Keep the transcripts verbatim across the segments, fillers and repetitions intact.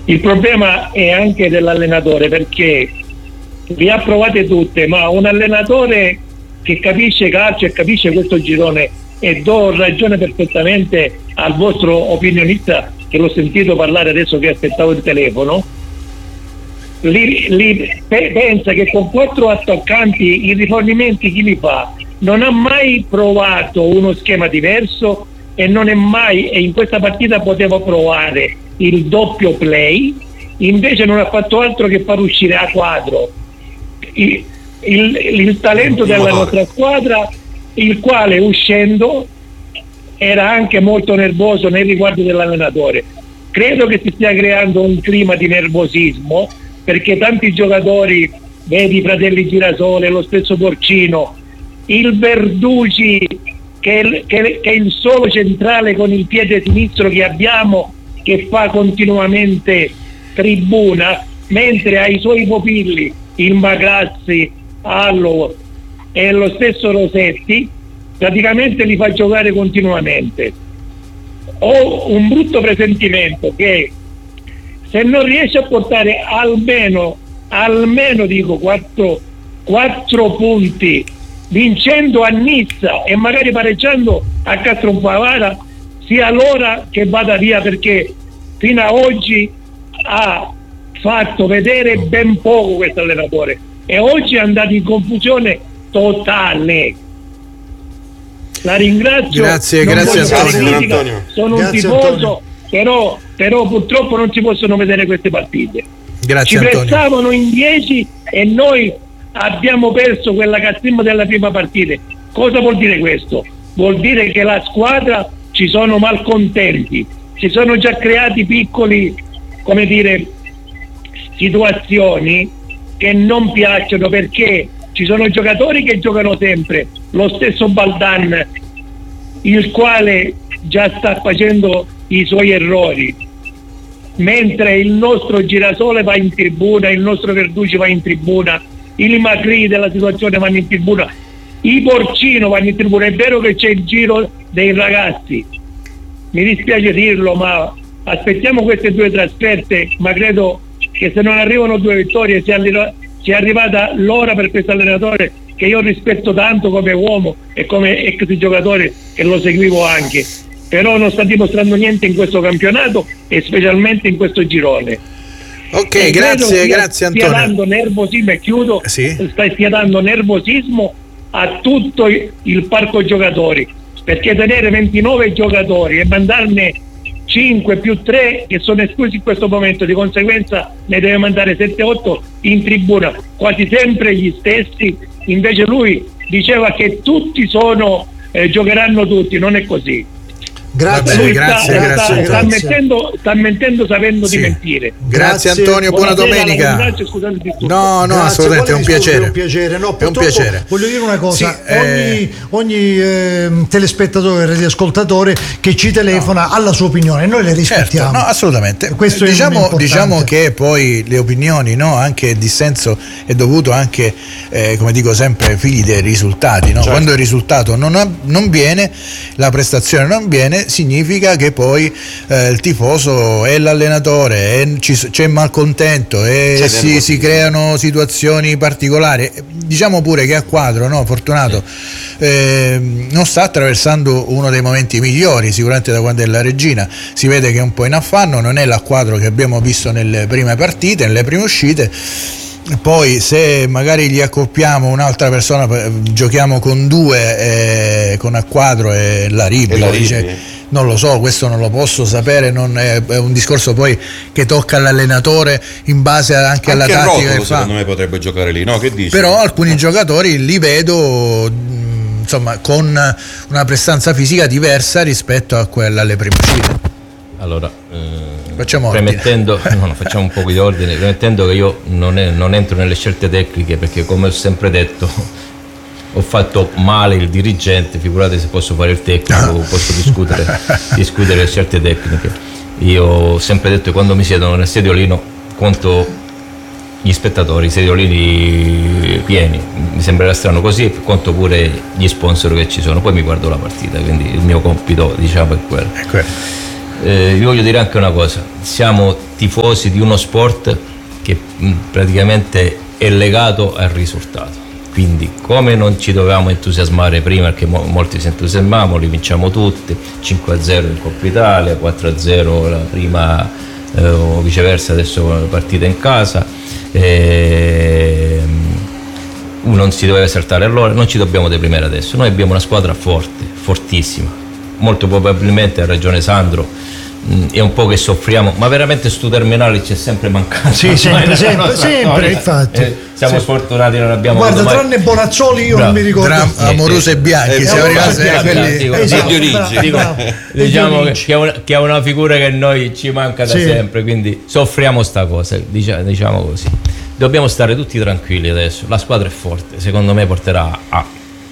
Il problema è anche dell'allenatore, perché le ha provate tutte, ma un allenatore che capisce calcio e capisce questo girone, e do ragione perfettamente al vostro opinionista che l'ho sentito parlare adesso che aspettavo il telefono, li, li, pe, pensa che con quattro attaccanti i rifornimenti chi li fa? Non ha mai provato uno schema diverso e non è mai, e in questa partita poteva provare il doppio play, invece non ha fatto altro che far uscire a quadro il, il, il talento della nostra squadra, il quale uscendo era anche molto nervoso nei riguardi dell'allenatore. Credo che si stia creando un clima di nervosismo, perché tanti giocatori, vedi i fratelli Girasole, lo stesso Porcino, il Verducci che, che, che è il solo centrale con il piede sinistro che abbiamo, che fa continuamente tribuna, mentre ai suoi pupilli il Magrazzi, Allo e lo stesso Rosetti praticamente li fa giocare continuamente. Ho un brutto presentimento che se non riesce a portare almeno almeno dico quattro, quattro punti vincendo a Nizza e magari pareggiando a Castropavara, sia l'ora che vada via, perché fino a oggi ha fatto vedere ben poco questo allenatore e oggi è andato in confusione totale. La ringrazio. Grazie, grazie Antonio. Critica, sono grazie, un tifoso, però, però purtroppo non si possono vedere queste partite. Grazie, ci Antonio. pressavano in dieci e noi abbiamo perso quella cazzimma della prima partita. Cosa vuol dire questo? Vuol dire che la squadra ci sono malcontenti, si sono già creati piccoli, come dire, situazioni che non piacciono, perché ci sono giocatori che giocano sempre, lo stesso Baldan, il quale già sta facendo i suoi errori, mentre il nostro Girasole va in tribuna, il nostro Verducci va in tribuna, il Macri della situazione vanno in tribuna, i Porcino vanno in tribuna. È vero che c'è il giro dei ragazzi, mi dispiace dirlo, ma aspettiamo queste due trasferte, ma credo che se non arrivano due vittorie sia, arriva, sia arrivata l'ora per questo allenatore, che io rispetto tanto come uomo e come ex giocatore, che lo seguivo anche, però non sta dimostrando niente in questo campionato e specialmente in questo girone. Ok, e grazie, grazie Antonio. Stia dando nervosismo, e chiudo, sì? sta stia dando nervosismo a tutto il parco giocatori, perché tenere ventinove giocatori e mandarne cinque più tre che sono esclusi in questo momento, di conseguenza ne deve mandare sette otto in tribuna, quasi sempre gli stessi. Invece lui diceva che tutti sono eh, giocheranno tutti, non è così. Grazie, lui grazie, sta, grazie, sta, grazie. sta, mettendo, sta mentendo sapendo sì. di mentire. Grazie, grazie Antonio, buona Buonasera, domenica. Grazie, scusate di tutto. No, no, grazie, assolutamente è un piacere. È un piacere. No, è un piacere. Voglio dire una cosa, sì, ogni, eh... ogni eh, telespettatore, radioascoltatore che ci telefona no. ha la sua opinione, noi le rispettiamo. Certo, no, assolutamente. Questo diciamo, è diciamo che poi le opinioni, no, anche il dissenso è dovuto anche, eh, come dico sempre, figli dei risultati, no? Certo. Quando il risultato non, ha, non viene, la prestazione non viene, significa che poi eh, il tifoso e l'allenatore e ci, c'è malcontento e si, si creano situazioni particolari. Diciamo pure che a Quadro, no, Fortunato, sì. eh, non sta attraversando uno dei momenti migliori sicuramente da quando è la regina, si vede che è un po' in affanno, non è l'Acquadro che abbiamo visto nelle prime partite, nelle prime uscite. Poi se magari gli accoppiamo un'altra persona, giochiamo con due, eh, con Acquadro e la Ribi, dice non lo so, questo non lo posso sapere, non è, è un discorso poi che tocca all'allenatore in base anche, anche alla tattica Rotolo, che fa. Secondo me potrebbe giocare lì, no? Che dici? Però alcuni giocatori li vedo insomma con una prestanza fisica diversa rispetto a quella alle prime uscite. Allora, eh, facciamo premettendo, no, no, facciamo un po' di ordine, premettendo che io non, è, non entro nelle scelte tecniche, perché come ho sempre detto ho fatto male il dirigente, figurate se posso fare il tecnico, posso discutere, discutere le scelte tecniche. Io ho sempre detto che quando mi siedono nel sediolino conto gli spettatori, i sediolini pieni, mi sembrerà strano così, conto pure gli sponsor che ci sono, poi mi guardo la partita, quindi il mio compito, diciamo, è quello. È quello. Eh, vi voglio dire anche una cosa, siamo tifosi di uno sport che mh, praticamente è legato al risultato, quindi come non ci dovevamo entusiasmare prima, perché mo- molti si entusiasmavano, li vinciamo tutti, cinque a zero in Coppa Italia, quattro a zero la prima eh, o viceversa adesso partita in casa, eh, non si doveva saltare, allora non ci dobbiamo deprimere adesso, noi abbiamo una squadra forte, fortissima, molto probabilmente ha ragione Sandro, è un po' che soffriamo, ma veramente stu terminale ci è sempre mancato. Sì, sempre, sempre, sempre, infatti. Eh, siamo sì. sfortunati, non abbiamo. Guarda, mai... tranne Bonazzoli, io bravo. non mi ricordo. Tra Amoroso e Bianchi, eh, siamo eh, rimasti eh, quelli dico, esatto, di origine. Dico, diciamo che, che, è una, che è una figura che noi ci manca da sì. sempre, quindi soffriamo sta cosa, diciamo, diciamo così. Dobbiamo stare tutti tranquilli adesso. La squadra è forte, secondo me porterà a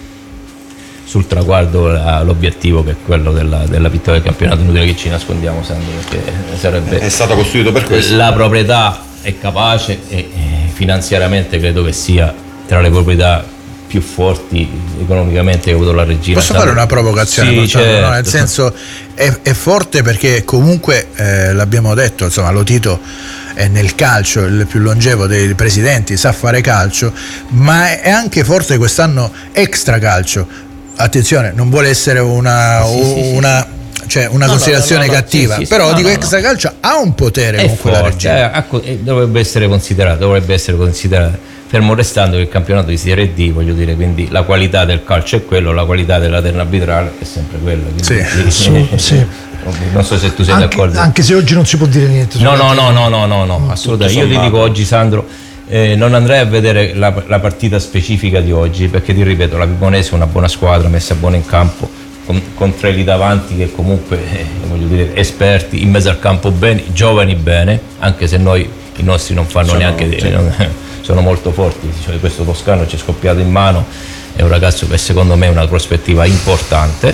sul traguardo l'obiettivo che è quello della, della vittoria del campionato. Inutile che ci nascondiamo, Sandro, perché sarebbe è stato costruito per questo. La proprietà è capace e, e finanziariamente credo che sia tra le proprietà più forti economicamente che ha avuto la Regina. Posso Sandro? fare una provocazione? Sì, certo. No? Nel senso è, è forte perché comunque eh, l'abbiamo detto, insomma, Lo Tito è nel calcio il più longevo dei presidenti, sa fare calcio, ma è anche forte quest'anno extra calcio. Attenzione, non vuole essere una, sì, sì, sì, una, cioè una no, considerazione no, no, no, cattiva, sì, sì, però no, dico no, extra calcio ha un potere è comunque forte, la Regina. Eh, dovrebbe essere considerato, dovrebbe essere considerato, fermo restando che il campionato di Serie D, voglio dire, quindi la qualità del calcio è quello, la qualità della terna arbitrale è sempre quella. Sì. Sì, sì. Non so se tu sei anche, d'accordo. Anche se oggi non si può dire niente. No, no, no, no, no, no, no, assolutamente. Io ti dico oggi, Sandro, Eh, non andrei a vedere la, la partita specifica di oggi, perché ti ripeto, la Pimonese è una buona squadra messa buona in campo con, con tre lì davanti che comunque eh, voglio dire esperti, in mezzo al campo bene, giovani bene, anche se noi i nostri non fanno sono, neanche sì. non, sono molto forti, cioè, questo toscano ci è scoppiato in mano, è un ragazzo che secondo me ha una prospettiva importante,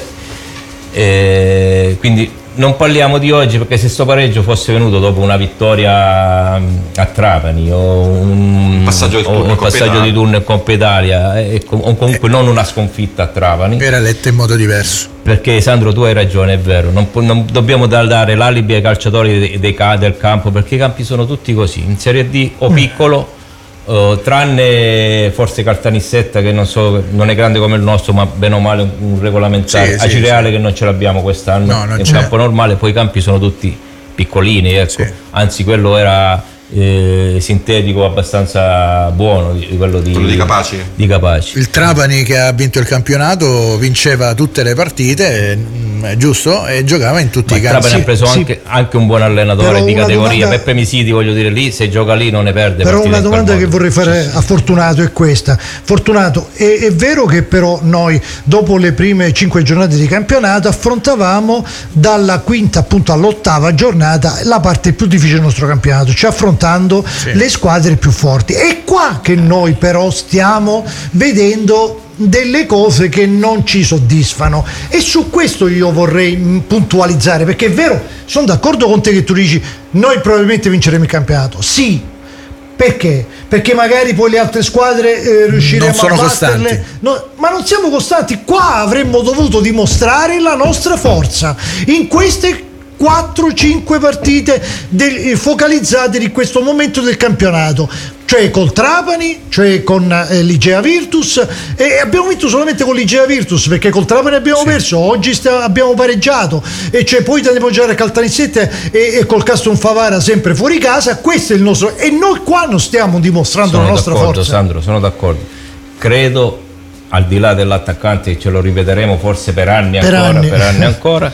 eh, quindi non parliamo di oggi, perché se sto pareggio fosse venuto dopo una vittoria a Trapani o un passaggio, o un passaggio di turno in Coppa Italia e comunque non una sconfitta a Trapani, era letta in modo diverso. Perché Sandro, tu hai ragione, è vero, non, non dobbiamo dare l'alibi ai calciatori dei, dei, del campo, perché i campi sono tutti così, in Serie D o piccolo, Uh, tranne forse Caltanissetta che non so, non è grande come il nostro, ma bene o male un, un regolamentare, sì, a Cireale sì, che non ce l'abbiamo quest'anno, no, è un c'è. campo normale, poi i campi sono tutti piccolini, ecco. Sì. Anzi quello era eh, sintetico abbastanza buono, di, quello di, quello di Capaci. di Capaci. Il Trapani, che ha vinto il campionato, vinceva tutte le partite, è giusto, e giocava in tutti ma i campi. campi. Trapani ha preso sì, anche, anche un buon allenatore però di categoria, domanda... Peppe Misiti, voglio dire, lì se gioca lì non ne perde. Però una domanda che modo. vorrei fare a Fortunato è questa. Fortunato, è, è vero che però noi dopo le prime cinque giornate di campionato affrontavamo dalla quinta appunto all'ottava giornata la parte più difficile del nostro campionato, cioè affrontando sì. le squadre più forti. È qua che noi però stiamo vedendo delle cose che non ci soddisfano, e su questo io vorrei puntualizzare, perché è vero, sono d'accordo con te che tu dici noi probabilmente vinceremo il campionato, sì, perché? Perché magari poi le altre squadre eh, riusciremo non sono a batterle, costanti. no, ma non siamo costanti. Qua avremmo dovuto dimostrare la nostra forza in queste quattro cinque partite del, focalizzate di questo momento del campionato, cioè col Trapani, cioè con eh, l'Igea Virtus, e abbiamo vinto solamente con l'Igea Virtus, perché col Trapani abbiamo sì. perso, oggi sta, abbiamo pareggiato, e cioè poi andiamo a giocare a Caltanissetta e, e col Castron Favara sempre fuori casa. Questo è il nostro, e noi qua non stiamo dimostrando sono la nostra d'accordo, forza. Sandro, sono d'accordo, credo, al di là dell'attaccante, che ce lo ripeteremo forse per anni per ancora anni. per anni ancora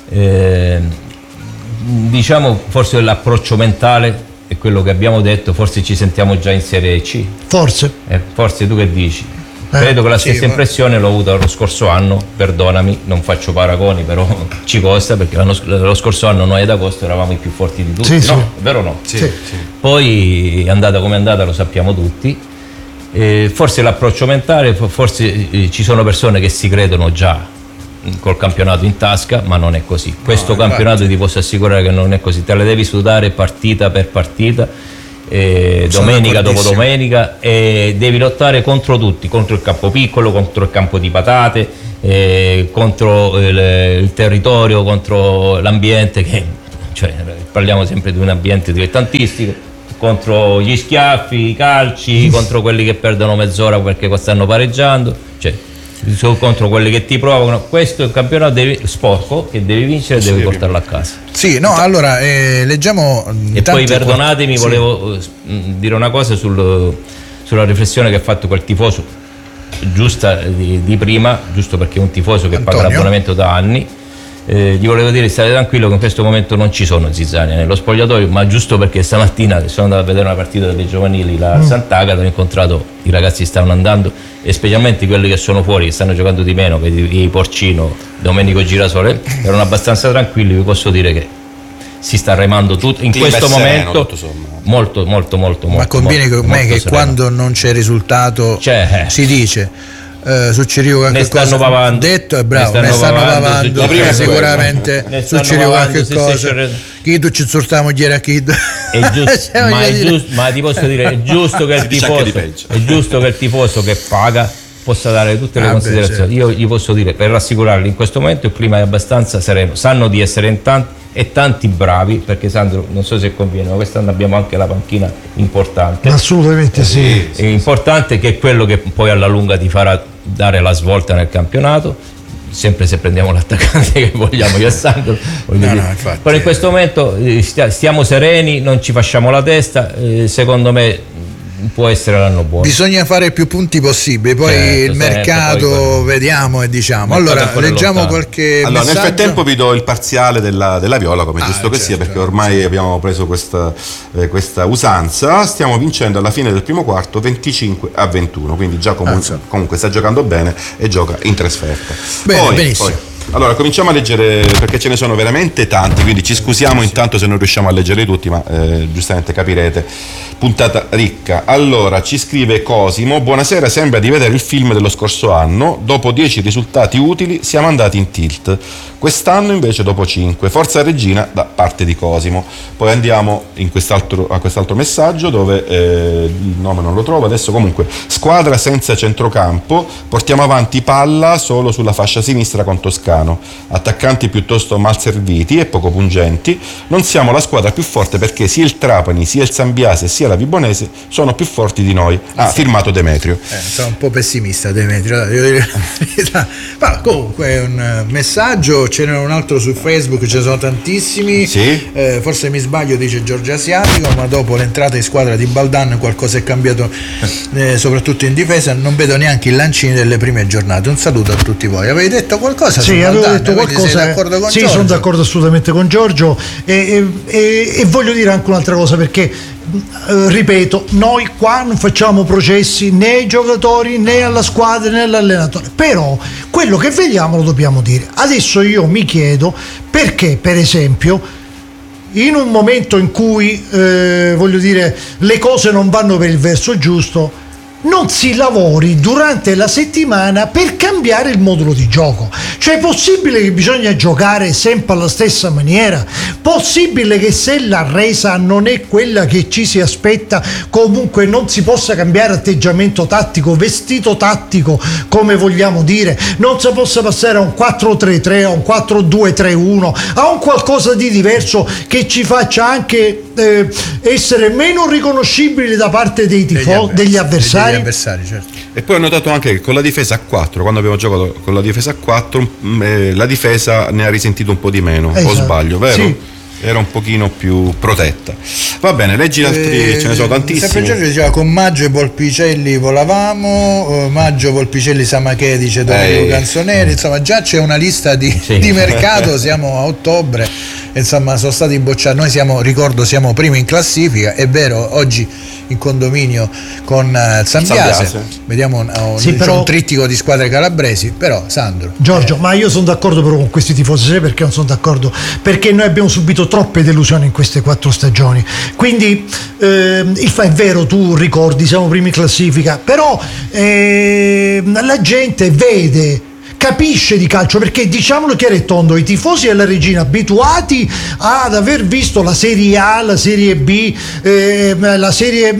eh, diciamo forse l'approccio mentale è quello che abbiamo detto, forse ci sentiamo già in Serie C, forse eh, forse tu che dici? Eh, credo che la sì, stessa ma... impressione l'ho avuta lo scorso anno, perdonami, non faccio paragoni, però ci costa, perché l'anno, lo scorso anno noi ad agosto eravamo i più forti di tutti, sì, no? sì. È vero o no? Sì, Sì. sì. Poi è andata come è andata, lo sappiamo tutti. Eh, forse l'approccio mentale, forse eh, ci sono persone che si credono già col campionato in tasca, ma non è così. Questo no, campionato ti posso assicurare che non è così, te le devi sudare partita per partita, eh, domenica dopo domenica, e devi lottare contro tutti, contro il campo piccolo, contro il campo di patate, eh, contro il, il territorio, contro l'ambiente, che cioè, parliamo sempre di un ambiente dilettantistico, contro gli schiaffi, i calci, contro quelli che perdono mezz'ora perché stanno pareggiando, cioè contro quelli che ti provocano. Questo è un campionato devi, sporco che devi vincere e devi portarlo a casa. Sì, no, allora eh, leggiamo. E poi perdonatemi, sì. volevo eh, dire una cosa sul, sulla riflessione che ha fatto quel tifoso, giusta di, di prima, giusto perché è un tifoso che Antonio. paga l'abbonamento da anni. Eh, gli volevo dire, state tranquillo che in questo momento non ci sono zizzania nello spogliatoio, ma giusto perché stamattina sono andato a vedere una partita delle giovanili là a mm. Sant'Agata, ho incontrato i ragazzi che stavano andando e specialmente quelli che sono fuori, che stanno giocando di meno, che i Porcino, Domenico Girasole, erano abbastanza tranquilli. Vi posso dire che si sta remando tutto in questo momento molto molto molto molto. Ma conviene molto, con me molto che sereno. Quando non c'è risultato c'è, eh. si dice Uh, su Cirico qualche ne stanno cosa pavando, detto e bravo, ne stanno, ne stanno pavando, pavando su, sicuramente su Cirico qualche cosa chi tu ci sortiamo ieri a chi è giusto, ma, è giusto, ma ti posso dire è giusto che il tifoso è giusto che il tifoso che paga possa dare tutte le ah, considerazioni. Beh, certo. Io gli posso dire, per rassicurarli, in questo momento il clima è abbastanza sereno, sanno di essere in tanti e tanti bravi, perché Sandro, non so se conviene, ma quest'anno abbiamo anche la panchina importante. Assolutamente sì. È importante, che è quello che poi alla lunga ti farà dare la svolta nel campionato, sempre se prendiamo l'attaccante che vogliamo io e Sandro. No, no, infatti, però in questo momento stiamo sereni, non ci facciamo la testa, eh, secondo me può essere l'anno buono. Bisogna fare più punti possibili, poi certo, il mercato certo, poi vediamo e diciamo. Allora leggiamo qualche allora, messaggio. Nel frattempo vi do il parziale della, della Viola, come ah, giusto che certo, sia, perché ormai sì. abbiamo preso questa, eh, questa usanza. Stiamo vincendo alla fine del primo quarto venticinque a ventuno, quindi già comu- ah, comunque sta giocando bene e gioca in trasferta. Bene, poi, benissimo. Poi, allora cominciamo a leggere, perché ce ne sono veramente tanti, quindi ci scusiamo intanto se non riusciamo a leggerli tutti, ma eh, giustamente capirete, puntata ricca. Allora ci scrive Cosimo: buonasera, sembra di vedere il film dello scorso anno, dopo dieci risultati utili siamo andati in tilt, quest'anno invece dopo cinque, forza Regina da parte di Cosimo. Poi andiamo in quest'altro, a quest'altro messaggio dove eh, il nome non lo trovo adesso, comunque squadra senza centrocampo, portiamo avanti palla solo sulla fascia sinistra con Toscano, attaccanti piuttosto mal serviti e poco pungenti, non siamo la squadra più forte perché sia il Trapani sia il Sambiase sia la Vibonese sono più forti di noi. Ah, firmato Demetrio. Eh, sono un po' pessimista Demetrio, ma comunque è un messaggio. Ce n'è un altro su Facebook, ce ne sono tantissimi. Sì. Eh, forse mi sbaglio, dice Giorgio Asiatico, ma dopo l'entrata in squadra di Baldan qualcosa è cambiato, eh, soprattutto in difesa. Non vedo neanche i lancini delle prime giornate. Un saluto a tutti voi. Avete detto qualcosa? Sì, avevo Baldan, detto qualcosa. Sei d'accordo con sì, Giorgio? Sono d'accordo assolutamente con Giorgio e, e, e, e voglio dire anche un'altra cosa, perché Uh, ripeto, noi qua non facciamo processi né ai giocatori né alla squadra né all'allenatore, però quello che vediamo lo dobbiamo dire. Adesso io mi chiedo perché, per esempio, in un momento in cui eh, voglio dire le cose non vanno per il verso giusto, non si lavori durante la settimana per cambiare il modulo di gioco. Cioè è possibile che bisogna giocare sempre alla stessa maniera? Possibile che se la resa non è quella che ci si aspetta, comunque non si possa cambiare atteggiamento tattico, vestito tattico, come vogliamo dire? Non si possa passare a un quattro tre tre, a un quattro due tre uno, a un qualcosa di diverso che ci faccia anche eh, essere meno riconoscibili da parte dei tifosi, degli avversari. Degli avversari, certo. E poi ho notato anche che con la difesa a quattro, quando abbiamo giocato con la difesa a quattro, eh, la difesa ne ha risentito un po' di meno, esatto. O sbaglio, vero? Sì. Era un pochino più protetta. Va bene, leggi gli altri, eh, ce ne sono tantissimi. Sempre Giorgio diceva con Maggio e Volpicelli volavamo, uh, Maggio, Volpicelli, Samachè, dice Domenico eh, Canzoneri, insomma già c'è una lista di, sì. di mercato, siamo a ottobre, insomma sono stati bocciati, noi siamo, ricordo, siamo primi in classifica, è vero, oggi in condominio con uh, Sambiase. Sambiase vediamo un, un, sì, però, un trittico di squadre calabresi, però Sandro Giorgio, eh. ma io sono d'accordo però con questi tifosi, sai perché non sono d'accordo? Perché noi abbiamo subito troppe delusioni in queste quattro stagioni, quindi eh, il fa è vero, tu ricordi siamo primi in classifica, però eh, la gente vede capisce di calcio, perché diciamolo chiaro e tondo, i tifosi della Regina abituati ad aver visto la Serie A, la Serie B, eh, la serie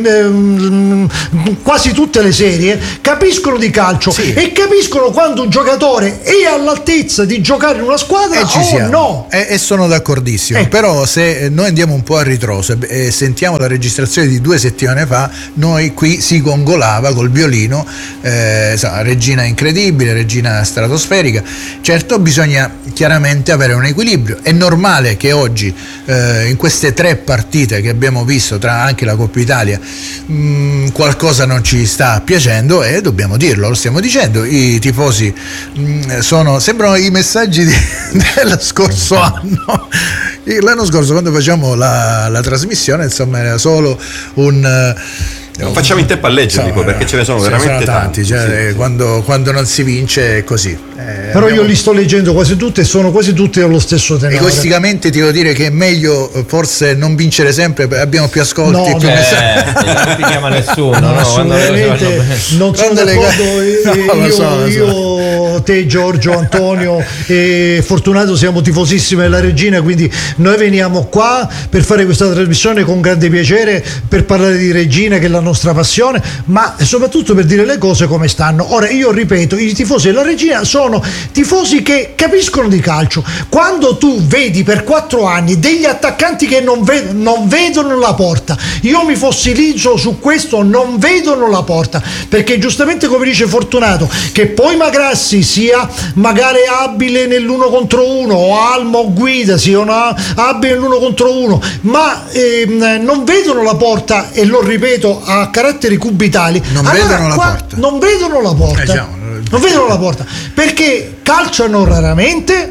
eh, quasi tutte le serie, capiscono di calcio, sì, e capiscono quando un giocatore è all'altezza di giocare in una squadra e ci o siamo. no. E, e sono d'accordissimo, eh. però se noi andiamo un po' a ritroso e, e sentiamo la registrazione di due settimane fa, noi qui si gongolava col violino, eh, insomma, regina incredibile, regina stratosferica. Certo, bisogna chiaramente avere un equilibrio. È normale che oggi eh, in queste tre partite che abbiamo visto, tra anche la Coppa Italia, mh, qualcosa non ci sta piacendo e dobbiamo dirlo, lo stiamo dicendo. I tifosi mh, sono, sembrano i messaggi di, dello scorso anno. L'anno scorso, quando facciamo la, la trasmissione, insomma, era solo un non facciamo in tempo a leggerli, so, perché ce ne sono veramente sono tanti, tanti, cioè, sì, quando, quando non si vince è così. Eh, però abbiamo... io li sto leggendo quasi tutti e sono quasi tutti allo stesso tenore. Egoisticamente ti devo dire che è meglio forse non vincere sempre, abbiamo più ascolti, no, più no. messaggi. Eh, non ti chiama nessuno, no, no, assolutamente non sono d'accordo. No, io, so, io te, Giorgio, Antonio e Fortunato siamo tifosissimi della Regina, quindi noi veniamo qua per fare questa trasmissione con grande piacere, per parlare di Regina, che è la nostra passione, ma soprattutto per dire le cose come stanno. Ora, io ripeto, i tifosi della Regina sono tifosi che capiscono di calcio. Quando tu vedi per quattro anni degli attaccanti che non, ved- non vedono la porta, io mi fossilizzo su questo, non vedono la porta, perché giustamente, come dice Fortunato, che poi Magrassi sia magari abile nell'uno contro uno, o Alma o Guida siano abili nell'uno contro uno, ma ehm, non vedono la porta, e lo ripeto a caratteri cubitali, non allora, vedono la qua, porta non vedono la porta, eh, già, non vedono la porta perché calciano raramente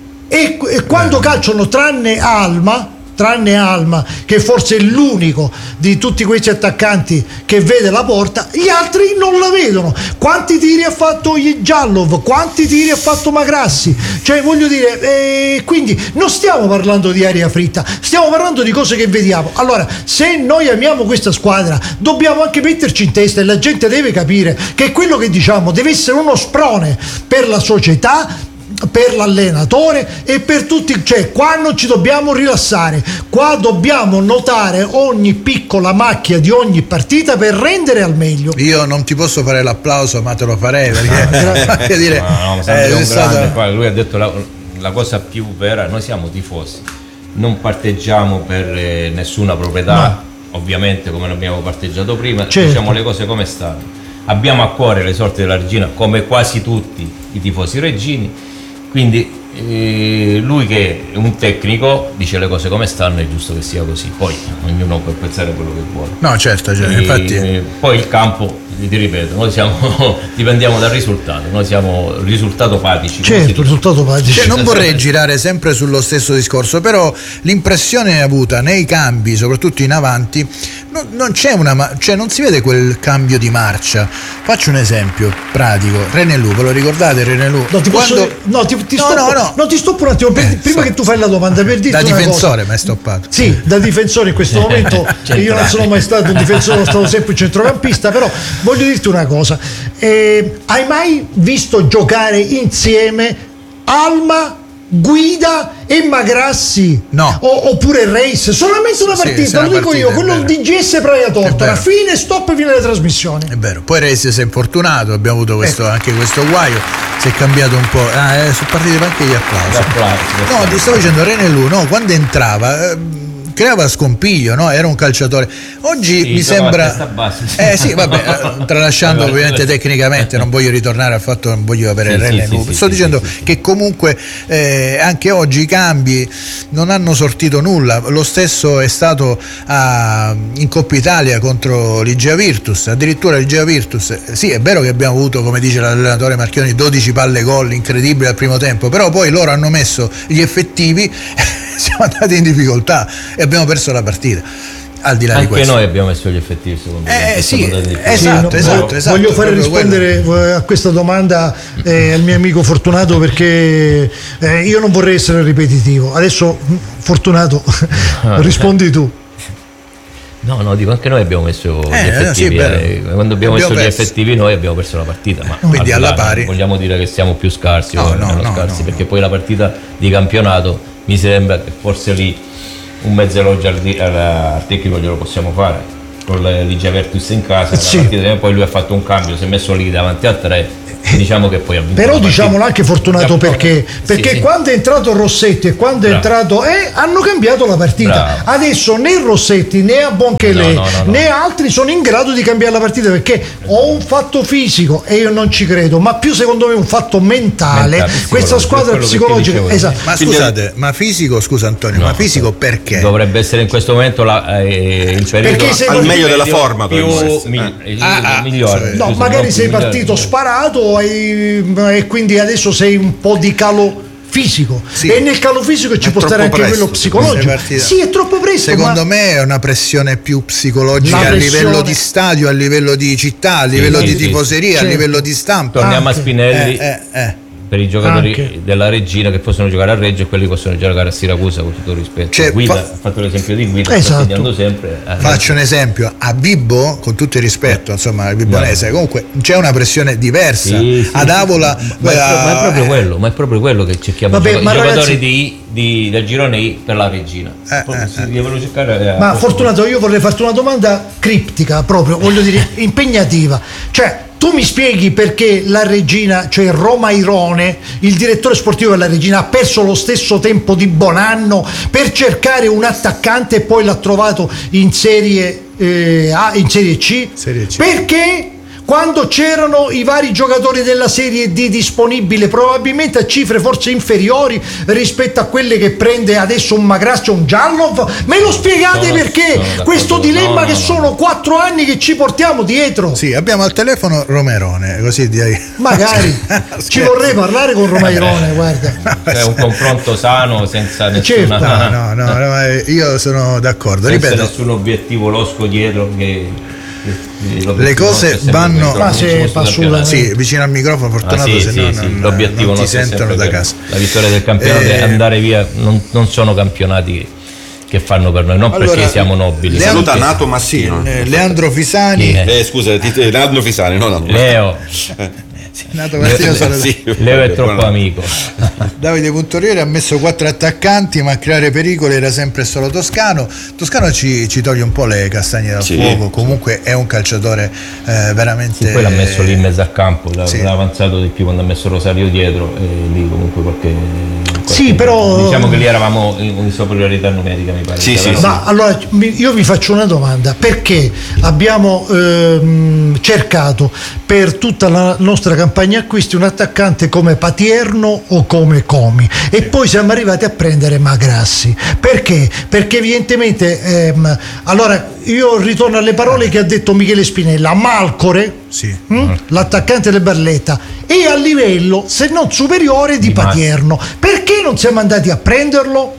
e, e quando calciano, tranne Alma tranne Alma, che forse è l'unico di tutti questi attaccanti che vede la porta, gli altri non la vedono. Quanti tiri ha fatto Giallov, quanti tiri ha fatto Magrassi, cioè voglio dire, eh, quindi non stiamo parlando di aria fritta, stiamo parlando di cose che vediamo. Allora, se noi amiamo questa squadra, dobbiamo anche metterci in testa, e la gente deve capire che quello che diciamo deve essere uno sprone per la società, per l'allenatore e per tutti. Cioè, qua non ci dobbiamo rilassare, qua dobbiamo notare ogni piccola macchia di ogni partita per rendere al meglio. Io non ti posso fare l'applauso, ma te lo farei, perché dire, no, no, eh, un stato... grande, poi lui ha detto la, la cosa più vera: noi siamo tifosi, non parteggiamo per eh, nessuna proprietà, no. Ovviamente, come non abbiamo parteggiato prima, certo. Diciamo le cose come stanno. Abbiamo a cuore le sorti della Regina, come quasi tutti i tifosi reggini. Quindi eh, lui, che è un tecnico, dice le cose come stanno, è giusto che sia così. Poi ognuno può pensare quello che vuole. No, certo, certo. E, infatti. Eh, poi il campo, ti ripeto, noi siamo dipendiamo dal risultato, noi siamo risultato patici. Certo, risultato patici. Cioè, non vorrei girare sempre sullo stesso discorso, però l'impressione avuta nei cambi, soprattutto in avanti, non, non c'è una, cioè non si vede quel cambio di marcia. Faccio un esempio pratico: Renelù, ve lo ricordate Renelù? No, ti Quando... posso... no, ti, ti no, stoppo, no, no. no, ti stoppo un attimo, per, eh, prima so. che tu fai la domanda, per dirti da una difensore cosa. mi hai stoppato. Sì, da difensore in questo momento io non sono mai stato un difensore, sono stato sempre un centrocampista, però voglio dirti una cosa, eh, hai mai visto giocare insieme Alma, Guida e Magrassi? No. O, oppure Reis? Solamente una partita, sì, lo una dico partita, io, quello di G S Praia Tortora, fine, stop, fine della trasmissione. È vero, poi Reis si è infortunato, abbiamo avuto questo, ecco. anche questo guaio, si è cambiato un po'. Ah, eh, sono partiti anche gli applausi. applausi no, ti stavo dicendo, Renelù, no, quando entrava... Eh, creava scompiglio, no? Era un calciatore. Oggi sì, mi sembra bassa, sì. eh sì, vabbè, tralasciando ovviamente tecnicamente, non voglio ritornare al fatto, non voglio avere sì, René, sì, sì, sto sì, dicendo sì, sì, che comunque eh, anche oggi i cambi non hanno sortito nulla. Lo stesso è stato a, in Coppa Italia contro l'Igea Virtus, addirittura l'Igea Virtus, sì, è vero che abbiamo avuto, come dice l'allenatore Marchioni, dodici palle gol, incredibile al primo tempo, però poi loro hanno messo gli effettivi siamo andati in difficoltà e abbiamo perso la partita. Al di là anche di questo, noi abbiamo messo gli effettivi, secondo me. Eh sì, esatto, sì, no, esatto, esatto. Voglio fare rispondere quello. a questa domanda eh, al mio amico Fortunato, perché eh, io non vorrei essere ripetitivo. Adesso, Fortunato, rispondi tu. No, no, dico anche noi abbiamo messo gli Eh, effettivi. sì, vero. eh, quando abbiamo, Abbiamo messo gli perso. effettivi noi abbiamo perso la partita. Ma Quindi al di alla là pari. non vogliamo dire che siamo più scarsi No, o no, meno no, scarsi, no, perché no. poi la partita di campionato mi sembra che forse lì un mezzo elogio al, di- al- al tecnico glielo possiamo fare. Con le Ligia Vertus in casa, Sì. la partita, poi lui ha fatto un cambio, si è messo lì davanti a tre. Diciamo che poi ha vinto Però la partita. diciamolo anche fortunato Sì, perché, perché sì. quando è entrato Rossetti e quando è Bravo. entrato eh, hanno cambiato la partita. Bravo. Adesso né Rossetti né Abonchele No, no, no, no. né altri sono in grado di cambiare la partita, perché ho un fatto fisico e io non ci credo, ma più secondo me un fatto mentale. Mentale, Questa psicologico, squadra è quello che ti psicologica, dicevo. esatto. Ma Quindi- scusate, ma fisico, scusa Antonio, No. ma fisico perché? Dovrebbe essere in questo momento la, eh, il periodo Perché se Al non- meglio della forma, più dovrebbe essere. mi- Eh. il- Ah, ah, migliore. No, Scusa, magari non sei più partito migliore. sparato e, e quindi adesso sei un po' di calo fisico, Sì. e nel calo fisico ci È può stare troppo anche presto, quello psicologico. sei partita. Sì, è troppo presto. Secondo ma... me è una pressione più psicologica La a livello pressione- di stadio, a livello di città, a livello sì, di sì, tifoseria, sì. a livello di stampa. Torniamo Anche. a Spinelli. Eh, eh, eh. Per i giocatori Anche. della Regina che possono giocare a Reggio e quelli che possono giocare a Siracusa, con tutto il rispetto. Cioè, Guida, fa- ha fatto l'esempio di Guida, Esatto. sta segnando sempre. eh, Faccio un esempio, a Bibbo, con tutto il rispetto, insomma, il Bibbonese, comunque c'è una pressione diversa. Sì, sì, Ad Avola, ma, è, eh, pro- ma è proprio quello, ma è proprio quello che cerchiamo. Vabbè, Gioca- ma I giocatori ragazzi- di, di- del girone I per la Regina. Eh, Proprio eh, si eh. devono cercare. eh, Ma a questo Fortunato, io vorrei farti una domanda criptica, proprio, voglio dire, impegnativa. Cioè, tu mi spieghi perché la Regina, cioè Roma Irone, il direttore sportivo della Regina, ha perso lo stesso tempo di Bonanno per cercare un attaccante e poi l'ha trovato in Serie eh, A, in Serie C? Serie C. Perché? Quando c'erano i vari giocatori della Serie D disponibili, probabilmente a cifre forse inferiori rispetto a quelle che prende adesso un Magrassi o un Giallov, me lo spiegate Sono- perché sono d'accordo. questo dilemma No, che no, no. sono quattro anni che ci portiamo dietro? Sì, abbiamo al telefono Romerone, così direi. Magari ci vorrei parlare con Romairone, guarda. Cioè un confronto sano senza Certo. nessuna, No, no, no, no, eh, io sono d'accordo, senza ripeto. nessun obiettivo losco dietro che, che l'obiettivo Le cose nostro è sempre vanno- questo, Ma se vince questo fa sulla- campionato. Sì, vicino al microfono, Ah, Fortunato, sì, se sì, no sì, non, l'obiettivo non ti nostro è sentono sempre da quello. casa. La vittoria del campionato Eh, è andare via, non, non sono campionati che fanno per noi, non Allora, perché siamo nobili. Leandro- Saluta perché- Nato Massino. Eh, Leandro Fisani, Chi è? Eh, scusa, ti- ti- Leandro Fisani, no, no. Leo, Nato Martino saluta. Sì, Leo è troppo buona- amico. Davide Puntoriere ha messo quattro attaccanti, ma a creare pericoli era sempre solo Toscano. Toscano ci, ci toglie un po' le castagne dal Sì, fuoco, comunque è un calciatore eh, veramente. Sì, poi l'ha messo lì in mezzo al campo, l'ha, Sì. l'ha avanzato di più quando ha messo Rosario dietro e lì comunque qualche, qualche- Sì, però- diciamo che lì eravamo in, in superiorità numerica, mi pare. Sì, sì, Però- sì. Ma allora mi- io vi faccio una domanda: perché abbiamo ehm, cercato per tutta la nostra campagna acquisti un attaccante come Patierno o come Comi e poi siamo arrivati a prendere Magrassi? Perché? Perché evidentemente ehm, allora io ritorno alle parole che ha detto Michele Spinella: Malcore, Sì. mm, l'attaccante del Barletta, è a livello se non superiore di Di Massi. Patierno. Perché non siamo andati a prenderlo?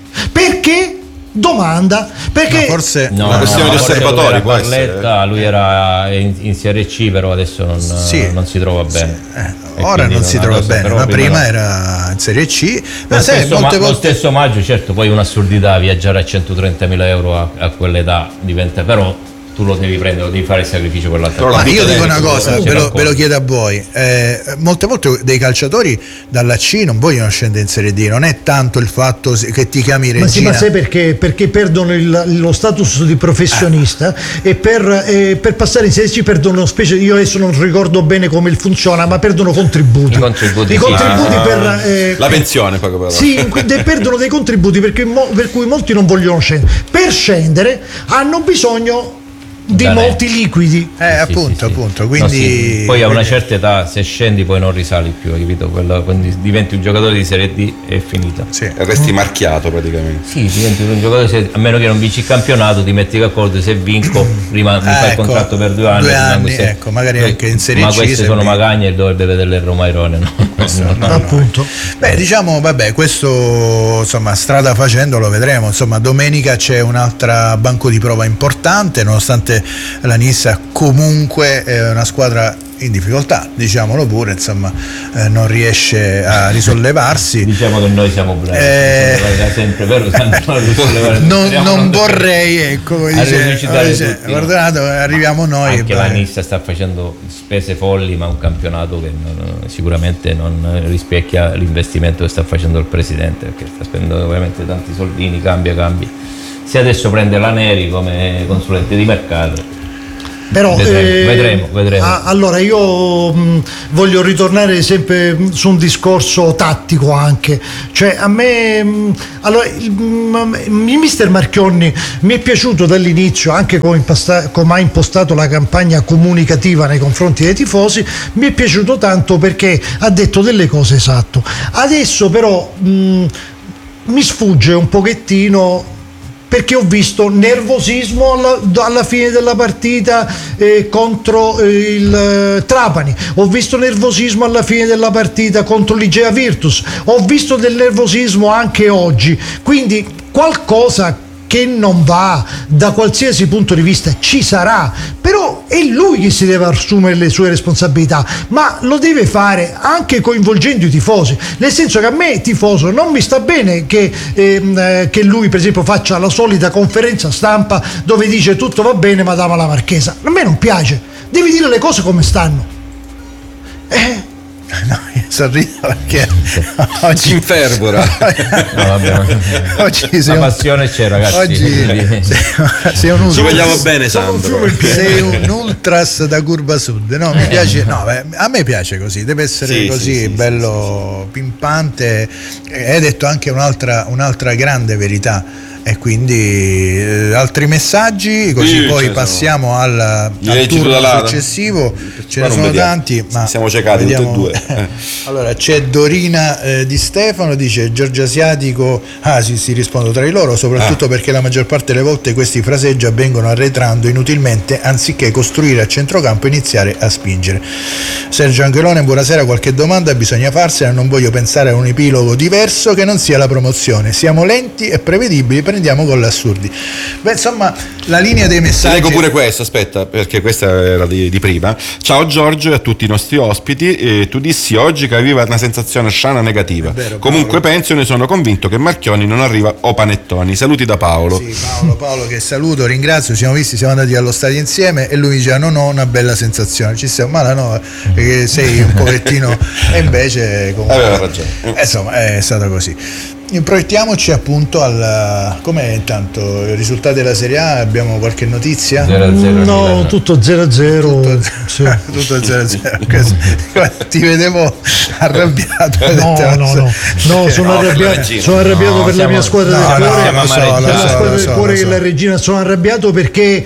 Perché? Domanda. Perché Ma forse No, Una questione di forse osservatori, dove era può essere. Barletta, lui era in, in Serie C, però adesso non, Sì. non si trova bene. eh, E ora quindi non si una trova cosa, bene, però ma prima no. era in Serie C. Ma Lo sai, stesso, molte ma- lo volte. stesso maggio, certo, poi un'assurdità viaggiare a centotrentamila euro a, a quell'età diventa, però tu lo devi prendere, lo devi fare il sacrificio per l'altro. Però la Ma io butta dico una dentro, cosa, non ce ve lo, racconto. ve lo chiedo a voi. Eh, molte volte dei calciatori dalla C non vogliono scendere in Serie D, non è tanto il fatto se- che ti chiami Ma sì, Regina. ma sai perché? Perché perdono il- lo status di professionista e per, eh, per passare in Serie C perdono specie, io adesso non ricordo bene come il funziona, ma perdono contributi. I contributi, I sì, contributi sì, sì. per eh, La pensione, poco però. sì, de- perdono dei contributi perché mo- per cui molti non vogliono scendere. Per scendere hanno bisogno di Bene. molti liquidi. Eh, Sì, appunto, sì, sì. appunto. No, Quindi sì. Poi a una certa età, se scendi, poi non risali più, hai capito? Quello- quando diventi un giocatore di Serie D è finita. Sì. E resti marchiato praticamente. Sì, diventi un giocatore, se- a meno che non vinci il campionato, ti metti d'accordo, se vinco, prima mi Ah, fai il ecco, contratto per due anni. due rimango anni, se- ecco, magari anche in Serie Ma C, queste se sono vinco. magagne e dovrebbe vedere il Roma Irone, no? No, no. Appunto. Beh, diciamo, vabbè, questo insomma, strada facendo lo vedremo. Insomma, domenica c'è un'altra banco di prova importante, nonostante la Nissa comunque è una squadra in difficoltà, diciamolo pure, insomma, eh, non riesce a risollevarsi. Diciamo che noi siamo bravi, eh, sempre vero, non, non vorrei, ecco, come dice, dice guardate, arriviamo noi. Anche la Nissa sta facendo spese folli, ma un campionato che non, sicuramente non rispecchia l'investimento che sta facendo il presidente, perché sta spendendo veramente tanti soldini, cambia, cambia. Se adesso prende la Neri come consulente di mercato, però vedremo, eh, vedremo, vedremo. A, allora io mh, voglio ritornare sempre mh, su un discorso tattico anche, cioè a me mh, allora il, mh, il mister Marchionni mi è piaciuto dall'inizio, anche come, impasta, come ha impostato la campagna comunicativa nei confronti dei tifosi, mi è piaciuto tanto perché ha detto delle cose esatto. Adesso però mh, mi sfugge un pochettino, perché ho visto nervosismo alla, alla fine della partita eh, contro eh, il eh, Trapani, ho visto nervosismo alla fine della partita contro l'Igea Virtus, ho visto del nervosismo anche oggi, quindi qualcosa che non va da qualsiasi punto di vista ci sarà, però è lui che si deve assumere le sue responsabilità, ma lo deve fare anche coinvolgendo i tifosi, nel senso che a me tifoso non mi sta bene che, ehm, che lui per esempio faccia la solita conferenza stampa dove dice tutto va bene Madama la Marchesa, a me non piace, devi dire le cose come stanno. eh No, io sorrido perché oggi si infervora. No, vabbè, oggi la sei un, passione c'è, ragazzi. Oggi sei, sei un ci vogliamo bene, Sandro. Sei un ultras da curva sud. No, mi piace, no, a me piace così, deve essere sì, così, sì, bello, sì, sì, pimpante. Hai detto anche un'altra, un'altra grande verità. E quindi eh, altri messaggi, così sì, poi passiamo al, al turno successivo. Ce ne sono vediamo. tanti, ma siamo ciecati tutti e due. Allora c'è Dorina eh, Di Stefano, dice Giorgio Asiatico, ah sì, si rispondo tra di loro, soprattutto ah. perché la maggior parte delle volte questi fraseggi avvengono arretrando inutilmente anziché costruire a centrocampo e iniziare a spingere. Sergio Angelone, buonasera, qualche domanda bisogna farsela, non voglio pensare a un epilogo diverso che non sia la promozione, siamo lenti e prevedibili, prendiamo gol assurdi. Beh, insomma, la linea dei messaggi. Leggo pure questa, aspetta, perché questa era di, di prima. Ciao Giorgio e a tutti i nostri ospiti. Eh, tu dissi oggi che aveva una sensazione strana negativa. Vero, comunque penso e ne sono convinto che Marchionni non arriva o panettoni. Saluti da Paolo. Sì, Paolo, Paolo che saluto, ringrazio. Ci siamo visti, siamo andati allo stadio insieme e lui mi diceva non ho una bella sensazione. Ci siamo, ma no, perché sei un pochettino e invece comunque, aveva ragione. Eh, insomma, è stato così. Proiettiamoci appunto al com'è intanto i risultati della Serie A, abbiamo qualche notizia? zero a zero No, tutto zero a zero. Tutto, sì. tutto zero a zero. Ti vedevo arrabbiato. No, no, no, no, sono no, arrabbiato, sono arrabbiato no, per siamo, la mia squadra no, del no, cuore, no, so, per la so, squadra so, del cuore so, che è la Regina, sono arrabbiato perché